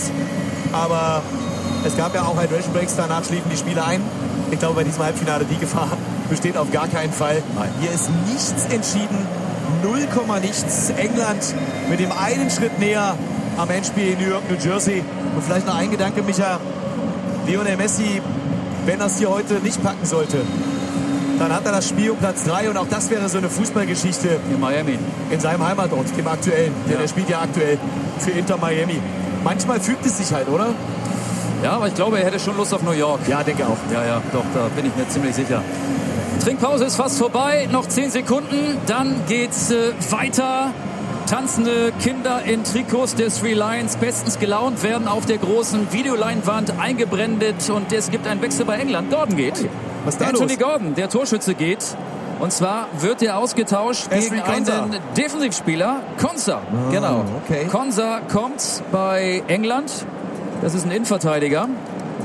Aber es gab ja auch Hydration Breaks, danach schliefen die Spieler ein. Ich glaube, bei diesem Halbfinale die Gefahr besteht auf gar keinen Fall. Nein. Hier ist nichts entschieden, 0, nichts. England mit dem einen Schritt näher am Endspiel in New York, New Jersey. Und vielleicht noch ein Gedanke, Micha. Lionel Messi, wenn er es hier heute nicht packen sollte, dann hat er das Spiel um Platz 3 und auch das wäre so eine Fußballgeschichte. In Miami. In seinem Heimatort, dem aktuellen. Ja. Der spielt ja aktuell für Inter Miami. Manchmal fügt es sich halt, oder? Ja, aber ich glaube, er hätte schon Lust auf New York. Ja, denke auch. Ja, doch, da bin ich mir ziemlich sicher. Trinkpause ist fast vorbei, noch 10 Sekunden, dann geht's weiter. Tanzende Kinder in Trikots der Three Lions, bestens gelaunt, werden auf der großen Videoleinwand eingeblendet und es gibt einen Wechsel bei England. Gordon geht. Hey, was ist da Anthony los? Gordon, der Torschütze, geht. Und zwar wird er ausgetauscht gegen einen Defensivspieler. Konsa, genau. Okay. Konsa kommt bei England. Das ist ein Innenverteidiger.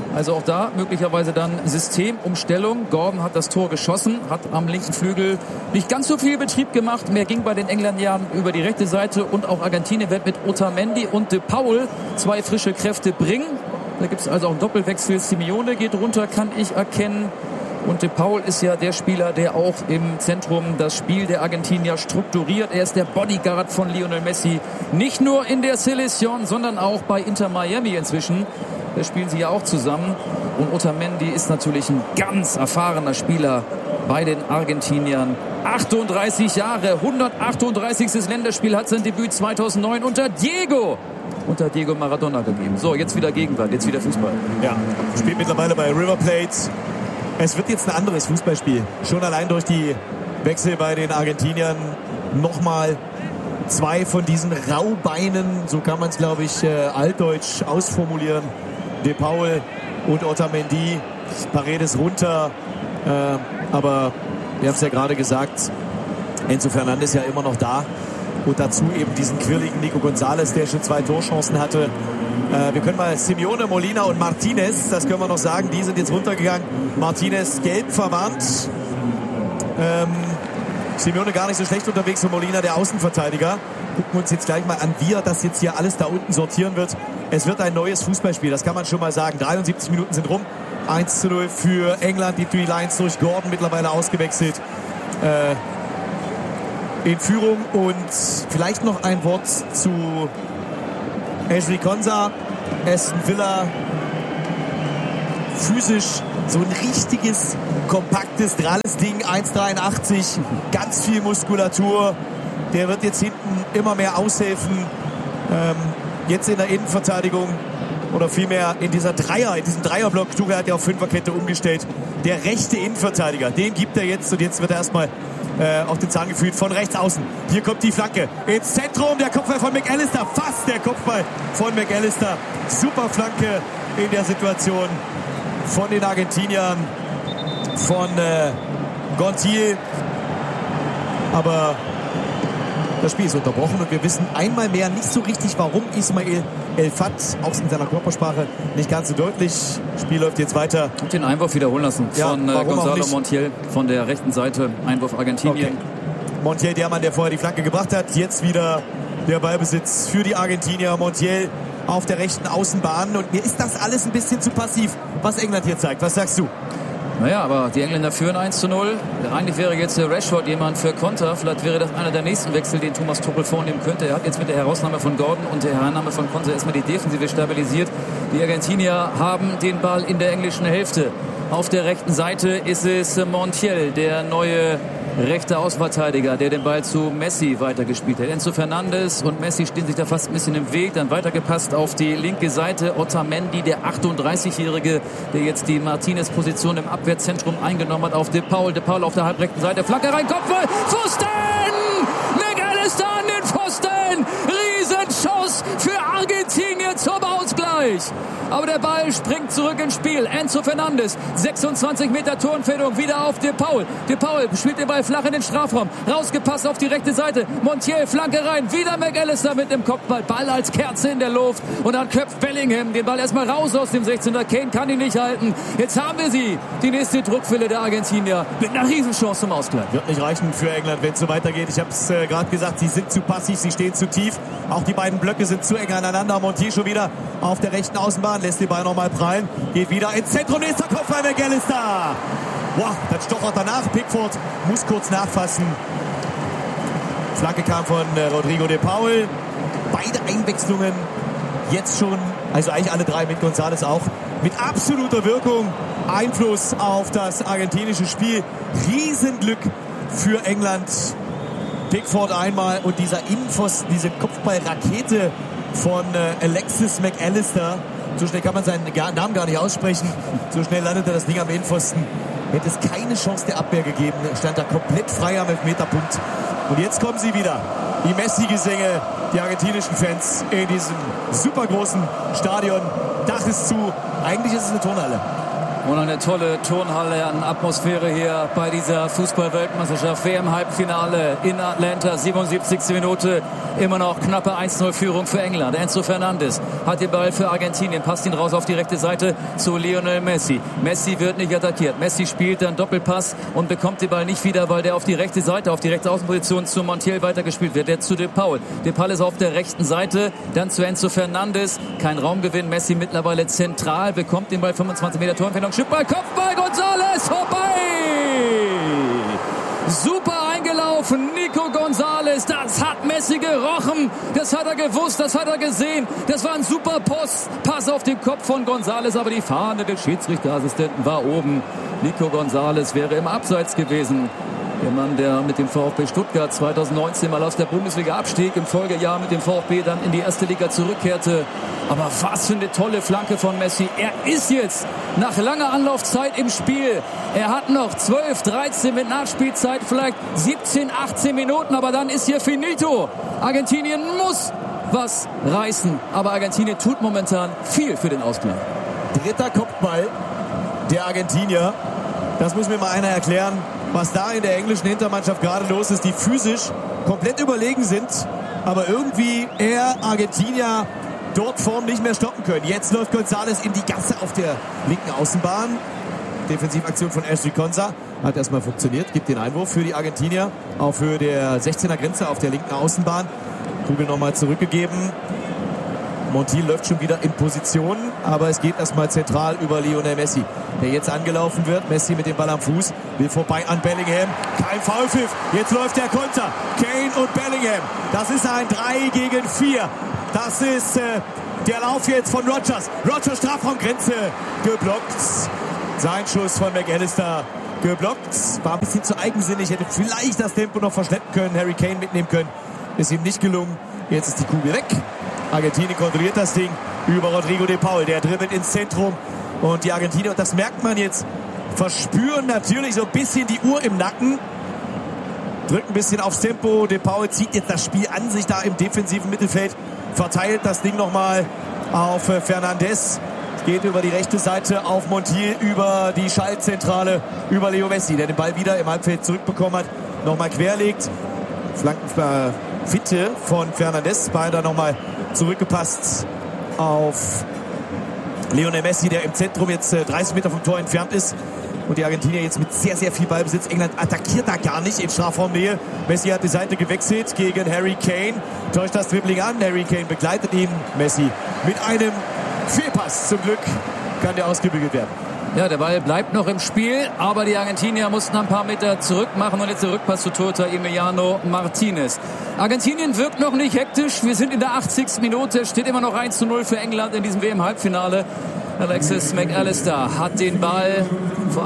Also auch da möglicherweise dann Systemumstellung. Gordon hat das Tor geschossen, hat am linken Flügel nicht ganz so viel Betrieb gemacht. Mehr ging bei den Engländern über die rechte Seite und auch Argentinien wird mit Otamendi und De Paul 2 frische Kräfte bringen. Da gibt es also auch einen Doppelwechsel. Simeone geht runter, kann ich erkennen. Und De Paul ist ja der Spieler, der auch im Zentrum das Spiel der Argentinier strukturiert. Er ist der Bodyguard von Lionel Messi. Nicht nur in der Selección, sondern auch bei Inter Miami inzwischen. Da spielen sie ja auch zusammen. Und Otamendi ist natürlich ein ganz erfahrener Spieler bei den Argentiniern. 38 Jahre, 138. Länderspiel, hat sein Debüt 2009 unter Diego Maradona gegeben. So, jetzt wieder Gegenwart, jetzt wieder Fußball. Ja, spielt mittlerweile bei River Plate. Es wird jetzt ein anderes Fußballspiel. Schon allein durch die Wechsel bei den Argentiniern. Nochmal 2 von diesen Raubeinen, so kann man es, glaube ich, altdeutsch ausformulieren. De Paul und Otamendi. Paredes runter. Aber wir haben es ja gerade gesagt, Enzo Fernandes ja immer noch da. Und dazu eben diesen quirligen Nico González, der schon 2 Torchancen hatte. Wir können mal Simeone, Molina und Martinez, das können wir noch sagen, die sind jetzt runtergegangen. Martinez gelb verwarnt. Simeone gar nicht so schlecht unterwegs und Molina der Außenverteidiger. Gucken wir uns jetzt gleich mal an, wie er das jetzt hier alles da unten sortieren wird. Es wird ein neues Fußballspiel, das kann man schon mal sagen. 73 Minuten sind rum. 1:0 für England, die Three Lions durch Gordon mittlerweile ausgewechselt. In Führung. Und vielleicht noch ein Wort zu Ezri Konsa. Aston Villa, physisch so ein richtiges, kompaktes, dralles Ding, 1,83, ganz viel Muskulatur. Der wird jetzt hinten immer mehr aushelfen. Jetzt in der Innenverteidigung oder vielmehr in diesem Dreierblock. Tuchel hat ja auf Fünferkette umgestellt. Der rechte Innenverteidiger, den gibt er jetzt und jetzt wird er erstmal auf den Zahn gefühlt von rechts außen. Hier kommt die Flanke ins Zentrum. Der Kopfball von McAllister. Fast der Kopfball von McAllister. Super Flanke in der Situation von den Argentiniern. Von Gontiel. Aber das Spiel ist unterbrochen und wir wissen einmal mehr nicht so richtig, warum Ismail El Fat, auch in seiner Körpersprache, nicht ganz so deutlich. Das Spiel läuft jetzt weiter. Und den Einwurf wiederholen lassen von Gonzalo Montiel von der rechten Seite. Einwurf Argentinien. Okay. Montiel, der Mann, der vorher die Flanke gebracht hat. Jetzt wieder der Ballbesitz für die Argentinier. Montiel auf der rechten Außenbahn. Und mir ist das alles ein bisschen zu passiv, was England hier zeigt. Was sagst du? Naja, aber die Engländer führen 1:0. Eigentlich wäre jetzt der Rashford jemand für Konter. Vielleicht wäre das einer der nächsten Wechsel, den Thomas Tuchel vornehmen könnte. Er hat jetzt mit der Herausnahme von Gordon und der Hernahme von Konter erstmal die Defensive stabilisiert. Die Argentinier haben den Ball in der englischen Hälfte. Auf der rechten Seite ist es Montiel, der neue rechte Außenverteidiger, der den Ball zu Messi weitergespielt hat. Enzo Fernandes und Messi stehen sich da fast ein bisschen im Weg. Dann weitergepasst auf die linke Seite. Otamendi, der 38-Jährige, der jetzt die Martinez-Position im Abwehrzentrum eingenommen hat, auf De Paul. De Paul auf der halbrechten Seite. Flanke rein, Kopfball, Pfosten! McAllister an den Pfosten! Riesenchance für Argentinien zum Ausgleich. Aber der Ball springt zurück ins Spiel. Enzo Fernandes, 26 Meter Torentfernung, wieder auf De Paul. De Paul spielt den Ball flach in den Strafraum. Rausgepasst auf die rechte Seite. Montiel, Flanke rein. Wieder McAllister mit dem Kopfball. Ball als Kerze in der Luft. Und dann köpft Bellingham den Ball erstmal raus aus dem 16er. Kane kann ihn nicht halten. Jetzt haben wir sie. Die nächste Druckwelle der Argentinier mit einer Riesenchance zum Ausgleich. Wird nicht reichen für England, wenn es so weitergeht. Ich habe es gerade gesagt, sie sind zu passiv, sie stehen zu tief. Auch die beiden Blöcke sind zu eng aneinander. Montiel schon wieder auf der rechten Außenbahn. Lässt den Ball nochmal prallen. Geht wieder ins Zentrum. Nächster Kopfball McAllister. Wow, dann stochert danach. Pickford muss kurz nachfassen. Flanke kam von Rodrigo de Paul. Beide Einwechslungen jetzt schon, also eigentlich alle drei mit González auch, mit absoluter Wirkung. Einfluss auf das argentinische Spiel. Riesenglück für England. Pickford einmal und dieser Innenpfosten, diese Kopfballrakete von Alexis McAllister. So schnell kann man seinen Namen gar nicht aussprechen. So schnell landete das Ding am Innenpfosten. Hätte es keine Chance der Abwehr gegeben. Stand da komplett frei am Elfmeterpunkt. Und jetzt kommen sie wieder. Die Messi-Gesänge, die argentinischen Fans in diesem super großen Stadion. Dach ist zu. Eigentlich ist es eine Turnhalle. Und eine tolle Turnhalle an Atmosphäre hier bei dieser Fußball-Weltmeisterschaft. WM-Halbfinale in Atlanta, 77. Minute. Immer noch knappe 1-0-Führung für England. Enzo Fernandes hat den Ball für Argentinien, passt ihn raus auf die rechte Seite zu Lionel Messi. Messi wird nicht attackiert. Messi spielt dann Doppelpass und bekommt den Ball nicht wieder, weil der auf die rechte Seite, auf die rechte Außenposition zu Montiel weitergespielt wird. Der zu De Paul. De Paul ist auf der rechten Seite, dann zu Enzo Fernandes. Kein Raumgewinn. Messi mittlerweile zentral, bekommt den Ball 25 Meter Torentfernung. Schnittball, Kopfball, González, vorbei! Super eingelaufen, Nico González, das hat Messi gerochen, das hat er gewusst, das hat er gesehen. Das war ein super Pass auf den Kopf von González, aber die Fahne des Schiedsrichterassistenten war oben. Nico González wäre im Abseits gewesen. Der Mann, der mit dem VfB Stuttgart 2019 mal aus der Bundesliga abstieg, im Folgejahr mit dem VfB dann in die erste Liga zurückkehrte. Aber was für eine tolle Flanke von Messi. Er ist jetzt nach langer Anlaufzeit im Spiel. Er hat noch 12, 13 mit Nachspielzeit, vielleicht 17, 18 Minuten, aber dann ist hier finito. Argentinien muss was reißen. Aber Argentinien tut momentan viel für den Ausgleich. Dritter Kopfball der Argentinier. Das muss mir mal einer erklären, was da in der englischen Hintermannschaft gerade los ist, die physisch komplett überlegen sind, aber irgendwie Argentinier dort vorn nicht mehr stoppen können. Jetzt läuft González in die Gasse auf der linken Außenbahn. Defensivaktion von Ashley Konsa hat erstmal funktioniert, gibt den Einwurf für die Argentinier auf Höhe der 16er Grenze auf der linken Außenbahn. Kugel nochmal zurückgegeben. Montiel läuft schon wieder in Position, aber es geht erstmal zentral über Lionel Messi, der jetzt angelaufen wird. Messi mit dem Ball am Fuß, will vorbei an Bellingham. Kein Foulpfiff, jetzt läuft der Konter. Kane und Bellingham, das ist ein 3 gegen 4. Das ist der Lauf jetzt von Rodgers. Rodgers Strafraumgrenze geblockt. Sein Schuss von McAllister geblockt. War ein bisschen zu eigensinnig, hätte vielleicht das Tempo noch verschleppen können, Harry Kane mitnehmen können. Ist ihm nicht gelungen. Jetzt ist die Kugel weg. Argentinien kontrolliert das Ding über Rodrigo De Paul. Der dribbelt ins Zentrum. Und die Argentinier, und das merkt man jetzt, verspüren natürlich so ein bisschen die Uhr im Nacken. Drückt ein bisschen aufs Tempo. De Paul zieht jetzt das Spiel an sich da im defensiven Mittelfeld. Verteilt das Ding nochmal auf Fernandes. Geht über die rechte Seite auf Montiel, über die Schaltzentrale, über Leo Messi, der den Ball wieder im Halbfeld zurückbekommen hat. Nochmal querlegt. Flankenfitte von Fernandes. Beide nochmal zurückgepasst auf Lionel Messi, der im Zentrum jetzt 30 Meter vom Tor entfernt ist. Und die Argentinier jetzt mit sehr, sehr viel Ballbesitz. England attackiert da gar nicht in Strafraumnähe. Messi hat die Seite gewechselt gegen Harry Kane. Täuscht das Dribbling an. Harry Kane begleitet ihn. Messi mit einem Fehlpass. Zum Glück kann der ausgebügelt werden. Ja, der Ball bleibt noch im Spiel, aber die Argentinier mussten ein paar Meter zurück machen und jetzt der Rückpass zu Torhüter Emiliano Martinez. Argentinien wirkt noch nicht hektisch. Wir sind in der 80. Minute, steht immer noch 1:0 für England in diesem WM-Halbfinale. Alexis McAllister hat den Ball vor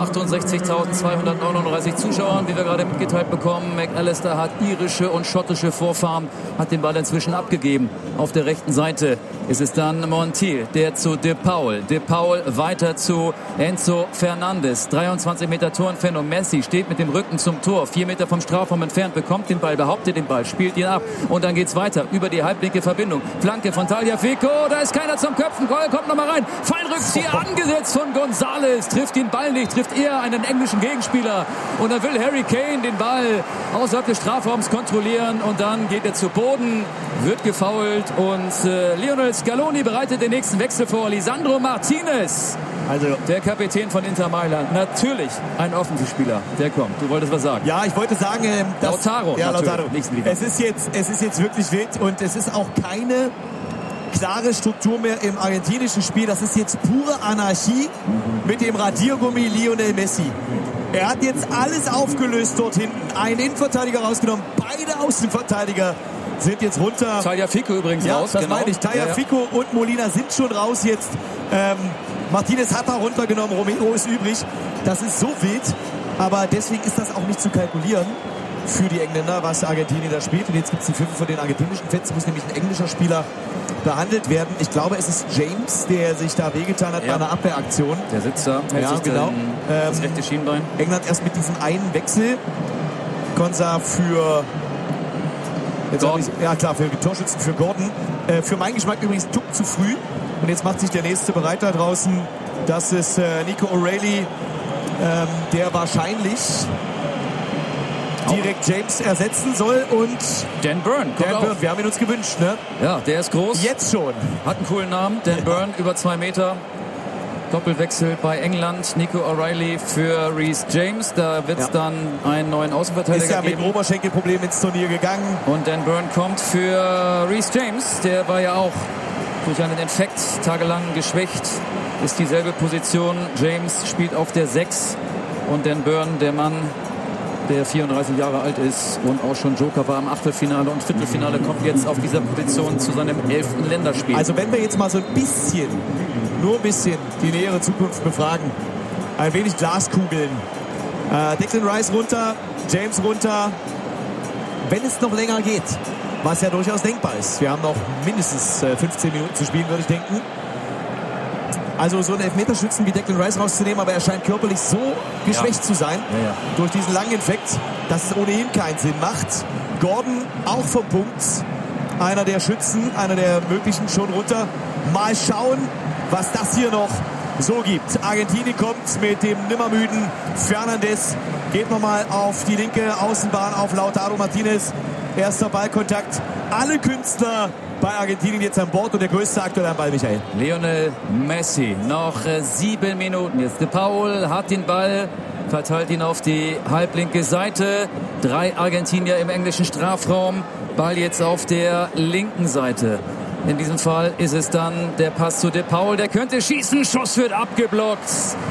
68.239 Zuschauern, wie wir gerade mitgeteilt bekommen. McAllister hat irische und schottische Vorfahren, hat den Ball inzwischen abgegeben. Auf der rechten Seite ist es dann Montiel, der zu De Paul. De Paul weiter zu Enzo Fernandes. 23 Meter Torentfernung. Messi steht mit dem Rücken zum Tor. 4 Meter vom Strafraum entfernt, bekommt den Ball, behauptet den Ball, spielt ihn ab. Und dann geht's weiter über die halblinke Verbindung. Flanke von Tagliafico. Da ist keiner zum Köpfen. Goal kommt nochmal rein. Feinrückzieher angesetzt von González. Trifft den Ball nicht, trifft eher einen englischen Gegenspieler. Und dann will Harry Kane den Ball außerhalb des Strafraums kontrollieren. Und dann geht er zu Boden, wird gefoult. Und Lionel Scaloni bereitet den nächsten Wechsel vor. Lisandro Martinez, also der Kapitän von Inter Mailand. Natürlich ein Offensivspieler. Der kommt. Du wolltest was sagen. Ja, ich wollte sagen, dass Lautaro. Ja, Lautaro. Es ist jetzt wirklich wild und es ist auch keine klare Struktur mehr im argentinischen Spiel. Das ist jetzt pure Anarchie mit dem Radiergummi Lionel Messi. Er hat jetzt alles aufgelöst dort hinten. Einen Innenverteidiger rausgenommen. Beide Außenverteidiger sind jetzt runter. Tagliafico übrigens raus. Das meine ich. Tagliafico und Molina sind schon raus jetzt. Martinez hat da runtergenommen. Romero ist übrig. Das ist so wild. Aber deswegen ist das auch nicht zu kalkulieren für die Engländer, was Argentinien da spielt. Und jetzt gibt es die Pfiffe von den argentinischen Fans. Muss nämlich ein englischer Spieler behandelt werden. Ich glaube, es ist James, der sich da wehgetan hat bei einer Abwehraktion. Der sitzt da. Ja, genau. Das rechte Schienbein. England erst mit diesem einen Wechsel. Konsa für für Torschützen für Gordon. Für meinen Geschmack übrigens Tuck zu früh. Und jetzt macht sich der nächste bereit da draußen. Das ist Nico O'Reilly, der wahrscheinlich direkt James ersetzen soll. Und Dan Burn. Wir haben ihn uns gewünscht, ne? Ja, der ist groß. Jetzt schon. Hat einen coolen Namen. Dan Burn, über 2 Meter. Doppelwechsel bei England. Nico O'Reilly für Reece James. Da wird es dann einen neuen Außenverteidiger geben. Ist ja mit Oberschenkelproblemen ins Turnier gegangen. Und Dan Burn kommt für Reece James. Der war ja auch durch einen Infekt tagelang geschwächt. Ist dieselbe Position. James spielt auf der 6. Und Dan Burn, der Mann, der 34 Jahre alt ist und auch schon Joker war im Achtelfinale und Viertelfinale, kommt jetzt auf dieser Position zu seinem 11. Länderspiel. Also wenn wir jetzt mal so ein bisschen, nur ein bisschen die nähere Zukunft befragen, ein wenig Glaskugeln. Declan Rice runter, James runter, wenn es noch länger geht, was ja durchaus denkbar ist. Wir haben noch mindestens 15 Minuten zu spielen, würde ich denken. Also so einen Elfmeterschützen wie Declan Rice rauszunehmen, aber er scheint körperlich so geschwächt zu sein durch diesen langen Infekt, dass es ohnehin keinen Sinn macht. Gordon auch vom Punkt. Einer der Schützen, einer der möglichen schon runter. Mal schauen, was das hier noch so gibt. Argentinien kommt mit dem nimmermüden Fernandes. Geht nochmal auf die linke Außenbahn auf Lautaro Martinez. Erster Ballkontakt. Alle Künstler bei Argentinien jetzt an Bord und der größte aktuell am Ball, Michael. Lionel Messi, noch 7 Minuten. Jetzt De Paul hat den Ball, verteilt ihn auf die halblinke Seite. 3 Argentinier im englischen Strafraum. Ball jetzt auf der linken Seite. In diesem Fall ist es dann der Pass zu De Paul. Der könnte schießen. Schuss wird abgeblockt.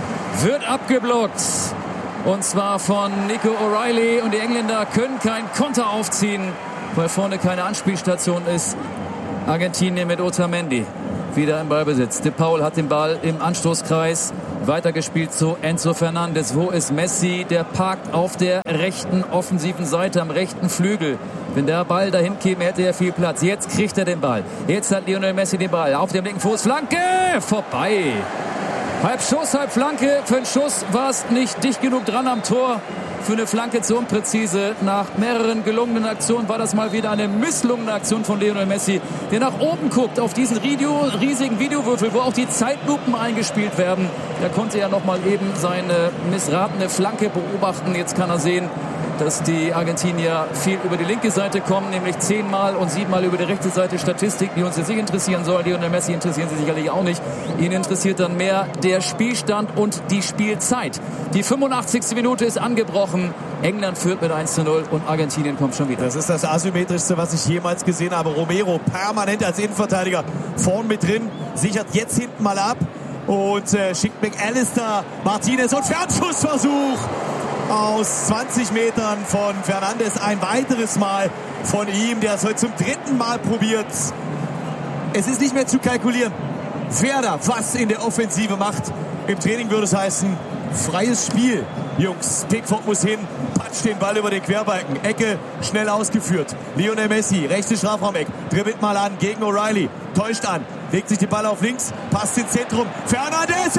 Und zwar von Nico O'Reilly. Und die Engländer können keinen Konter aufziehen, weil vorne keine Anspielstation ist. Argentinien mit Otamendi wieder im Ballbesitz. De Paul hat den Ball im Anstoßkreis. Weitergespielt zu Enzo Fernandes. Wo ist Messi? Der parkt auf der rechten offensiven Seite, am rechten Flügel. Wenn der Ball dahin käme, hätte er viel Platz. Jetzt kriegt er den Ball. Jetzt hat Lionel Messi den Ball. Auf dem linken Fuß. Flanke! Vorbei. Halb Schuss, halb Flanke. Für einen Schuss war es nicht dicht genug dran am Tor. Für eine Flanke zu unpräzise. Nach mehreren gelungenen Aktionen war das mal wieder eine misslungene Aktion von Lionel Messi, der nach oben guckt auf diesen riesigen Videowürfel, wo auch die Zeitlupen eingespielt werden. Da konnte er noch mal eben seine missratene Flanke beobachten. Jetzt kann er sehen, dass die Argentinier viel über die linke Seite kommen, nämlich 10-mal und 7-mal über die rechte Seite. Statistiken, die uns jetzt nicht interessieren sollen. Lionel Messi interessieren sie sicherlich auch nicht. Ihn interessiert dann mehr der Spielstand und die Spielzeit. Die 85. Minute ist angebrochen. England führt mit 1:0 und Argentinien kommt schon wieder. Das ist das asymmetrischste, was ich jemals gesehen habe. Romero permanent als Innenverteidiger vorn mit drin, sichert jetzt hinten mal ab und schickt McAllister, Martinez und Fernschussversuch aus 20 Metern von Fernandes. Ein weiteres Mal von ihm, der es heute zum 3. Mal probiert. Es ist nicht mehr zu kalkulieren, wer da was in der Offensive macht. Im Training würde es heißen, freies Spiel. Jungs, Pickford muss hin, patscht den Ball über den Querbalken. Ecke, schnell ausgeführt. Lionel Messi, rechte Strafraumeck, dribbelt mal an gegen O'Reilly. Täuscht an, legt sich den Ball auf links, passt ins Zentrum. Fernandes!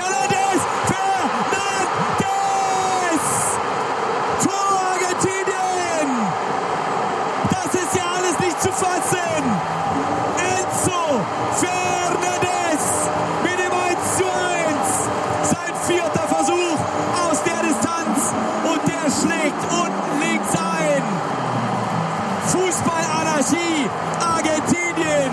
Tor Argentinien! Das ist ja alles nicht zu fassen! Enzo Fernandes mit dem 1:1. Sein 4. Versuch aus der Distanz und der schlägt unten links ein. Fußballanarchie, Argentinien.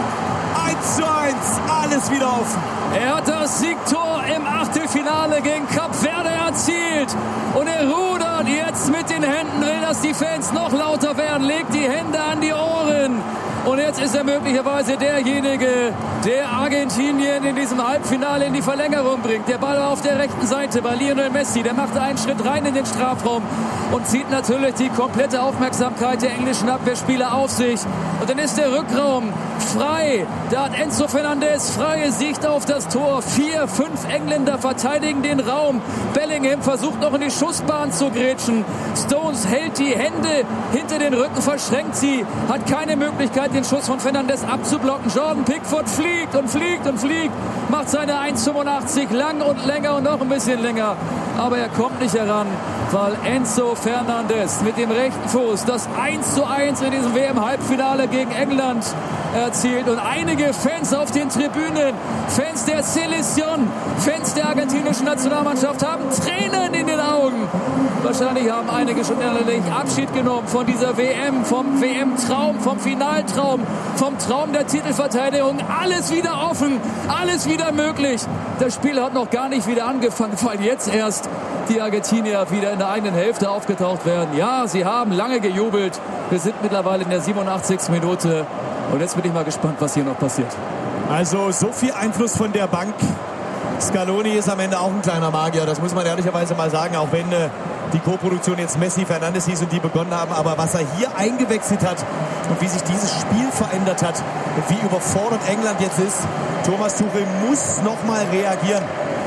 1:1, alles wieder offen. Er hat das Siegtor im Achtelfinale gegen Kap Verde erzielt. Und er rudert jetzt mit den Händen, will, dass die Fans noch lauter werden, legt die Hände an die Ohren. Und jetzt ist er möglicherweise derjenige, der Argentinien in diesem Halbfinale in die Verlängerung bringt. Der Ball auf der rechten Seite bei Lionel Messi. Der macht einen Schritt rein in den Strafraum und zieht natürlich die komplette Aufmerksamkeit der englischen Abwehrspieler auf sich. Und dann ist der Rückraum frei. Da hat Enzo Fernandes freie Sicht auf das Tor. 4, 5 Engländer verteidigen den Raum. Bellingham versucht noch in die Schussbahn zu grätschen. Stones hält die Hände hinter den Rücken, verschränkt sie, hat keine Möglichkeit, den Schuss von Fernandes abzublocken. Jordan Pickford fliegt und fliegt und fliegt, macht seine 1,85 lang und länger und noch ein bisschen länger. Aber er kommt nicht heran, weil Enzo Fernandes mit dem rechten Fuß das 1:1 in diesem WM-Halbfinale gegen England erzielt. Und einige Fans auf den Tribünen, Fans der Selección, Fans der argentinischen Nationalmannschaft haben Tränen in den Augen. Wahrscheinlich haben einige schon innerlich Abschied genommen von dieser WM, vom WM-Traum, vom Finaltraum, vom Traum der Titelverteidigung. Alles wieder offen, alles wieder möglich. Das Spiel hat noch gar nicht wieder angefangen, weil jetzt erst die Argentinier wieder in der eigenen Hälfte aufgetaucht werden. Ja, sie haben lange gejubelt. Wir sind mittlerweile in der 87. Minute. Und jetzt bin ich mal gespannt, was hier noch passiert. Also so viel Einfluss von der Bank. Scaloni ist am Ende auch ein kleiner Magier. Das muss man ehrlicherweise mal sagen. Auch wenn die Co-Produktion jetzt Messi, Fernandes hieß und die begonnen haben. Aber was er hier eingewechselt hat und wie sich dieses Spiel verändert hat und wie überfordert England jetzt ist. Thomas Tuchel muss nochmal reagieren.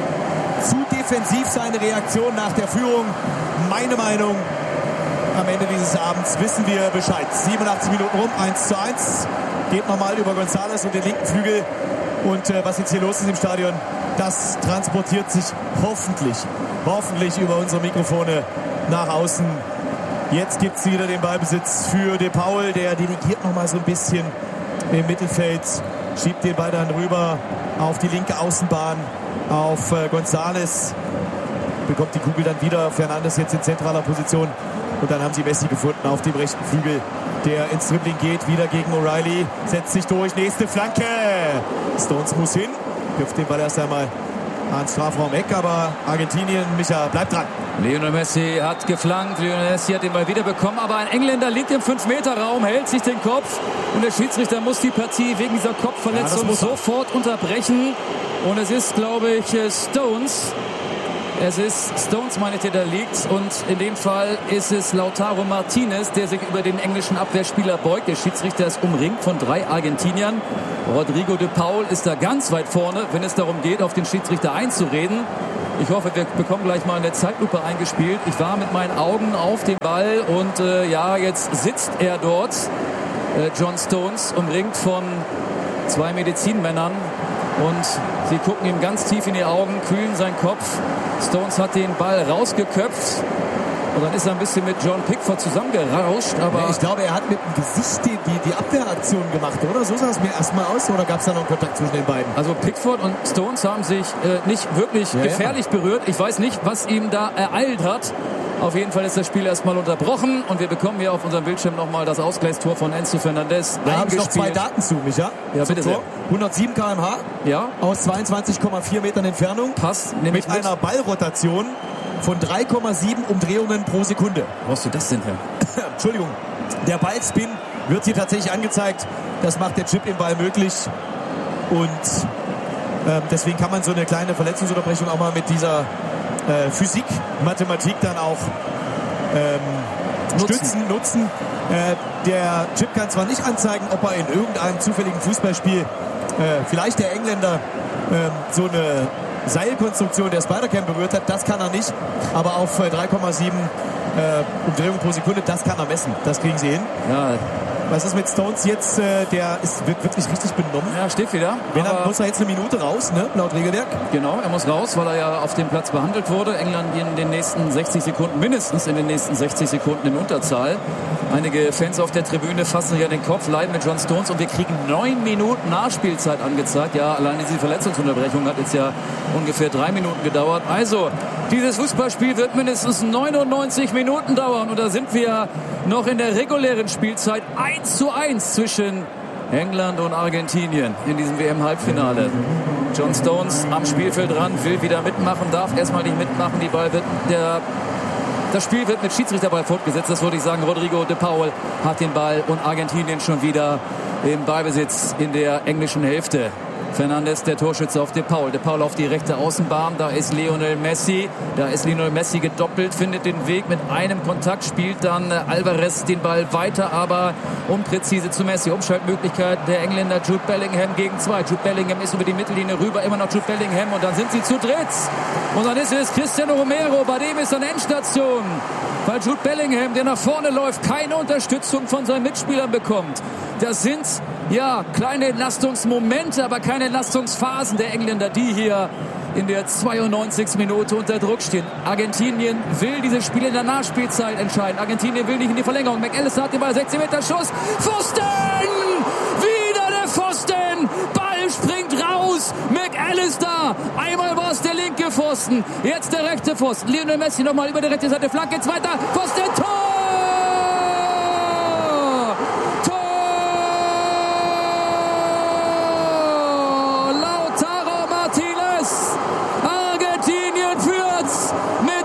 Zu defensiv seine Reaktion nach der Führung. Meine Meinung, am Ende dieses Abends wissen wir Bescheid. 87 Minuten rum, 1:1. Geht nochmal über González und den linken Flügel. Und was jetzt hier los ist im Stadion, das transportiert sich hoffentlich über unsere Mikrofone nach außen. Jetzt gibt es wieder den Ballbesitz für De Paul. Der delegiert nochmal so ein bisschen im Mittelfeld. Schiebt den Ball dann rüber auf die linke Außenbahn, auf González. Bekommt die Kugel dann wieder. Fernandes jetzt in zentraler Position. Und dann haben sie Messi gefunden auf dem rechten Flügel, der ins Dribbling geht. Wieder gegen O'Reilly. Setzt sich durch. Nächste Flanke. Stones muss hin. Wirft den Ball erst einmal ans Strafraum-Eck. Aber Argentinien, Micha, bleibt dran. Lionel Messi hat geflankt. Lionel Messi hat den Ball wieder bekommen. Aber ein Engländer liegt im 5-Meter-Raum, hält sich den Kopf. Und der Schiedsrichter muss die Partie wegen dieser Kopfverletzung sofort unterbrechen. Und es ist, glaube ich, Stones. Es ist Stones, meine ich, der da liegt. Und in dem Fall ist es Lautaro Martinez, der sich über den englischen Abwehrspieler beugt. Der Schiedsrichter ist umringt von 3 Argentiniern. Rodrigo de Paul ist da ganz weit vorne, wenn es darum geht, auf den Schiedsrichter einzureden. Ich hoffe, wir bekommen gleich mal eine Zeitlupe eingespielt. Ich war mit meinen Augen auf dem Ball und jetzt sitzt er dort. John Stones, umringt von 2 Medizinmännern. Und sie gucken ihm ganz tief in die Augen, kühlen seinen Kopf. Stones hat den Ball rausgeköpft. Und dann ist er ein bisschen mit John Pickford zusammengerauscht. Aber ich glaube, er hat mit dem Gesicht die Abwehraktion gemacht, oder? So sah es mir erstmal aus. Oder gab es da noch einen Kontakt zwischen den beiden? Also Pickford und Stones haben sich nicht wirklich gefährlich berührt. Ich weiß nicht, was ihm da ereilt hat. Auf jeden Fall ist das Spiel erstmal unterbrochen. Und wir bekommen hier auf unserem Bildschirm nochmal das Ausgleichstor von Enzo Fernandes. Da habe ich noch 2 Daten zu, Micha. Ja, bitte sehr. 107 km/h aus 22,4 Metern Entfernung. Passt. Mit einer Ballrotation von 3,7 Umdrehungen pro Sekunde. Wo hast du das denn her? Entschuldigung. Der Ballspin wird hier tatsächlich angezeigt. Das macht der Chip im Ball möglich. Und deswegen kann man so eine kleine Verletzungsunterbrechung auch mal mit dieser Physik, Mathematik dann auch nutzen. Der Chip kann zwar nicht anzeigen, ob er in irgendeinem zufälligen Fußballspiel vielleicht der Engländer so eine Seilkonstruktion der Spider-Cam berührt hat, das kann er nicht. Aber auf 3,7 Umdrehungen pro Sekunde, das kann er messen. Das kriegen sie hin. Ja. Was ist mit Stones jetzt? Der wird wirklich richtig benommen. Ja, steht wieder. Muss er jetzt eine Minute raus, ne? Laut Regelwerk. Genau, er muss raus, weil er ja auf dem Platz behandelt wurde. England in den nächsten 60 Sekunden, mindestens in den nächsten 60 Sekunden in Unterzahl. Einige Fans auf der Tribüne fassen sich an den Kopf, leiden mit John Stones und wir kriegen 9 Minuten Nachspielzeit angezeigt. Ja, allein diese Verletzungsunterbrechung hat jetzt ja ungefähr 3 Minuten gedauert. Also, dieses Fußballspiel wird mindestens 99 Minuten dauern und da sind wir noch in der regulären Spielzeit 1:1 zwischen England und Argentinien in diesem WM-Halbfinale. John Stones am Spielfeld dran, will wieder mitmachen, darf erstmal nicht mitmachen. Das Spiel wird mit Schiedsrichterball fortgesetzt. Das würde ich sagen, Rodrigo de Paul hat den Ball und Argentinien schon wieder im Ballbesitz in der englischen Hälfte. Fernandes, der Torschütze auf De Paul. De Paul auf die rechte Außenbahn. Da ist Lionel Messi. Gedoppelt, findet den Weg mit einem Kontakt, spielt dann Alvarez den Ball weiter, aber unpräzise zu Messi. Umschaltmöglichkeit der Engländer Jude Bellingham gegen 2. Jude Bellingham ist über die Mittellinie rüber, immer noch Jude Bellingham und dann sind sie zu dritt. Und dann ist es Cristiano Romero, bei dem ist eine Endstation. Weil Jude Bellingham, der nach vorne läuft, keine Unterstützung von seinen Mitspielern bekommt. Das sind kleine Entlastungsmomente, aber keine Entlastungsphasen der Engländer, die hier in der 92. Minute unter Druck stehen. Argentinien will dieses Spiel in der Nachspielzeit entscheiden. Argentinien will nicht in die Verlängerung. McAllister hat den Ball, 16 Meter Schuss. Pfosten! Wieder Pfosten, Ball springt raus, McAllister, einmal war es der linke Pfosten, jetzt der rechte Pfosten, Lionel Messi nochmal über die rechte Seite, Flanke, zweiter Pfosten, Tor! Lautaro Martinez, Argentinien führt's mit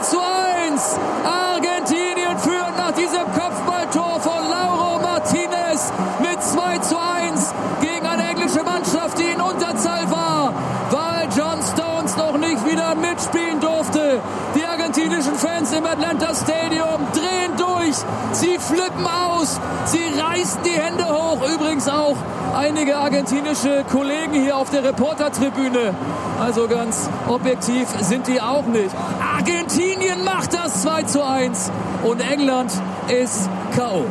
2:1, Argentinien führt nach diesem Kopfballtor von Lautaro Martinez mit 2:1 gegen eine englische Mannschaft, die in Unterzahl war, weil John Stones noch nicht wieder mitspielen durfte. Die argentinischen Fans im Atlanta Stadium drehen durch, sie flippen aus, sie reißen die Hände hoch, übrigens auch einige argentinische Kollegen hier auf der Reportertribüne. Also ganz objektiv sind die auch nicht. Argentinien macht das 2:1 und England ist K.O.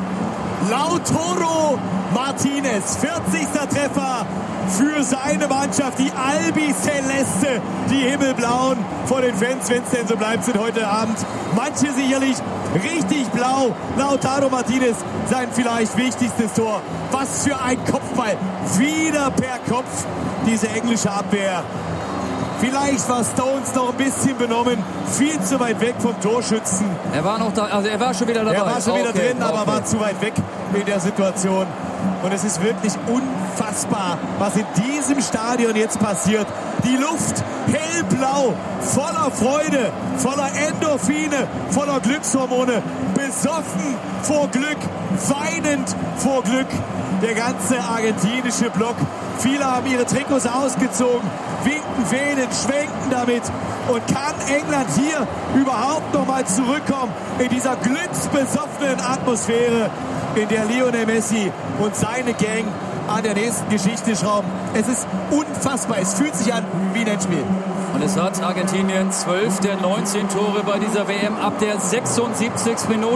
Lautaro Martinez, 40. Treffer für seine Mannschaft, die Albi Celeste, die Himmelblauen vor den Fans, wenn es denn so bleibt, sind heute Abend manche sicherlich richtig blau. Lautaro Martinez, sein vielleicht wichtigstes Tor. Was für ein Kopfball, wieder per Kopf, diese englische Abwehr. Vielleicht war Stones noch ein bisschen benommen, viel zu weit weg vom Torschützen. Er war noch da, also er war schon wieder dabei. Er war schon wieder drin, aber war zu weit weg in der Situation. Und es ist wirklich unfassbar, was in diesem Stadion jetzt passiert. Die Luft hellblau, voller Freude, voller Endorphine, voller Glückshormone, besoffen vor Glück, weinend vor Glück. Der ganze argentinische Block. Viele haben ihre Trikots ausgezogen, winken, wählen, schwenken damit. Und kann England hier überhaupt noch mal zurückkommen in dieser glücksbesoffenen Atmosphäre, in der Lionel Messi und seine Gang an der nächsten Geschichte schrauben? Es ist unfassbar. Es fühlt sich an wie ein Endspiel. Und es hat Argentinien 12 der 19 Tore bei dieser WM ab der 76. Minute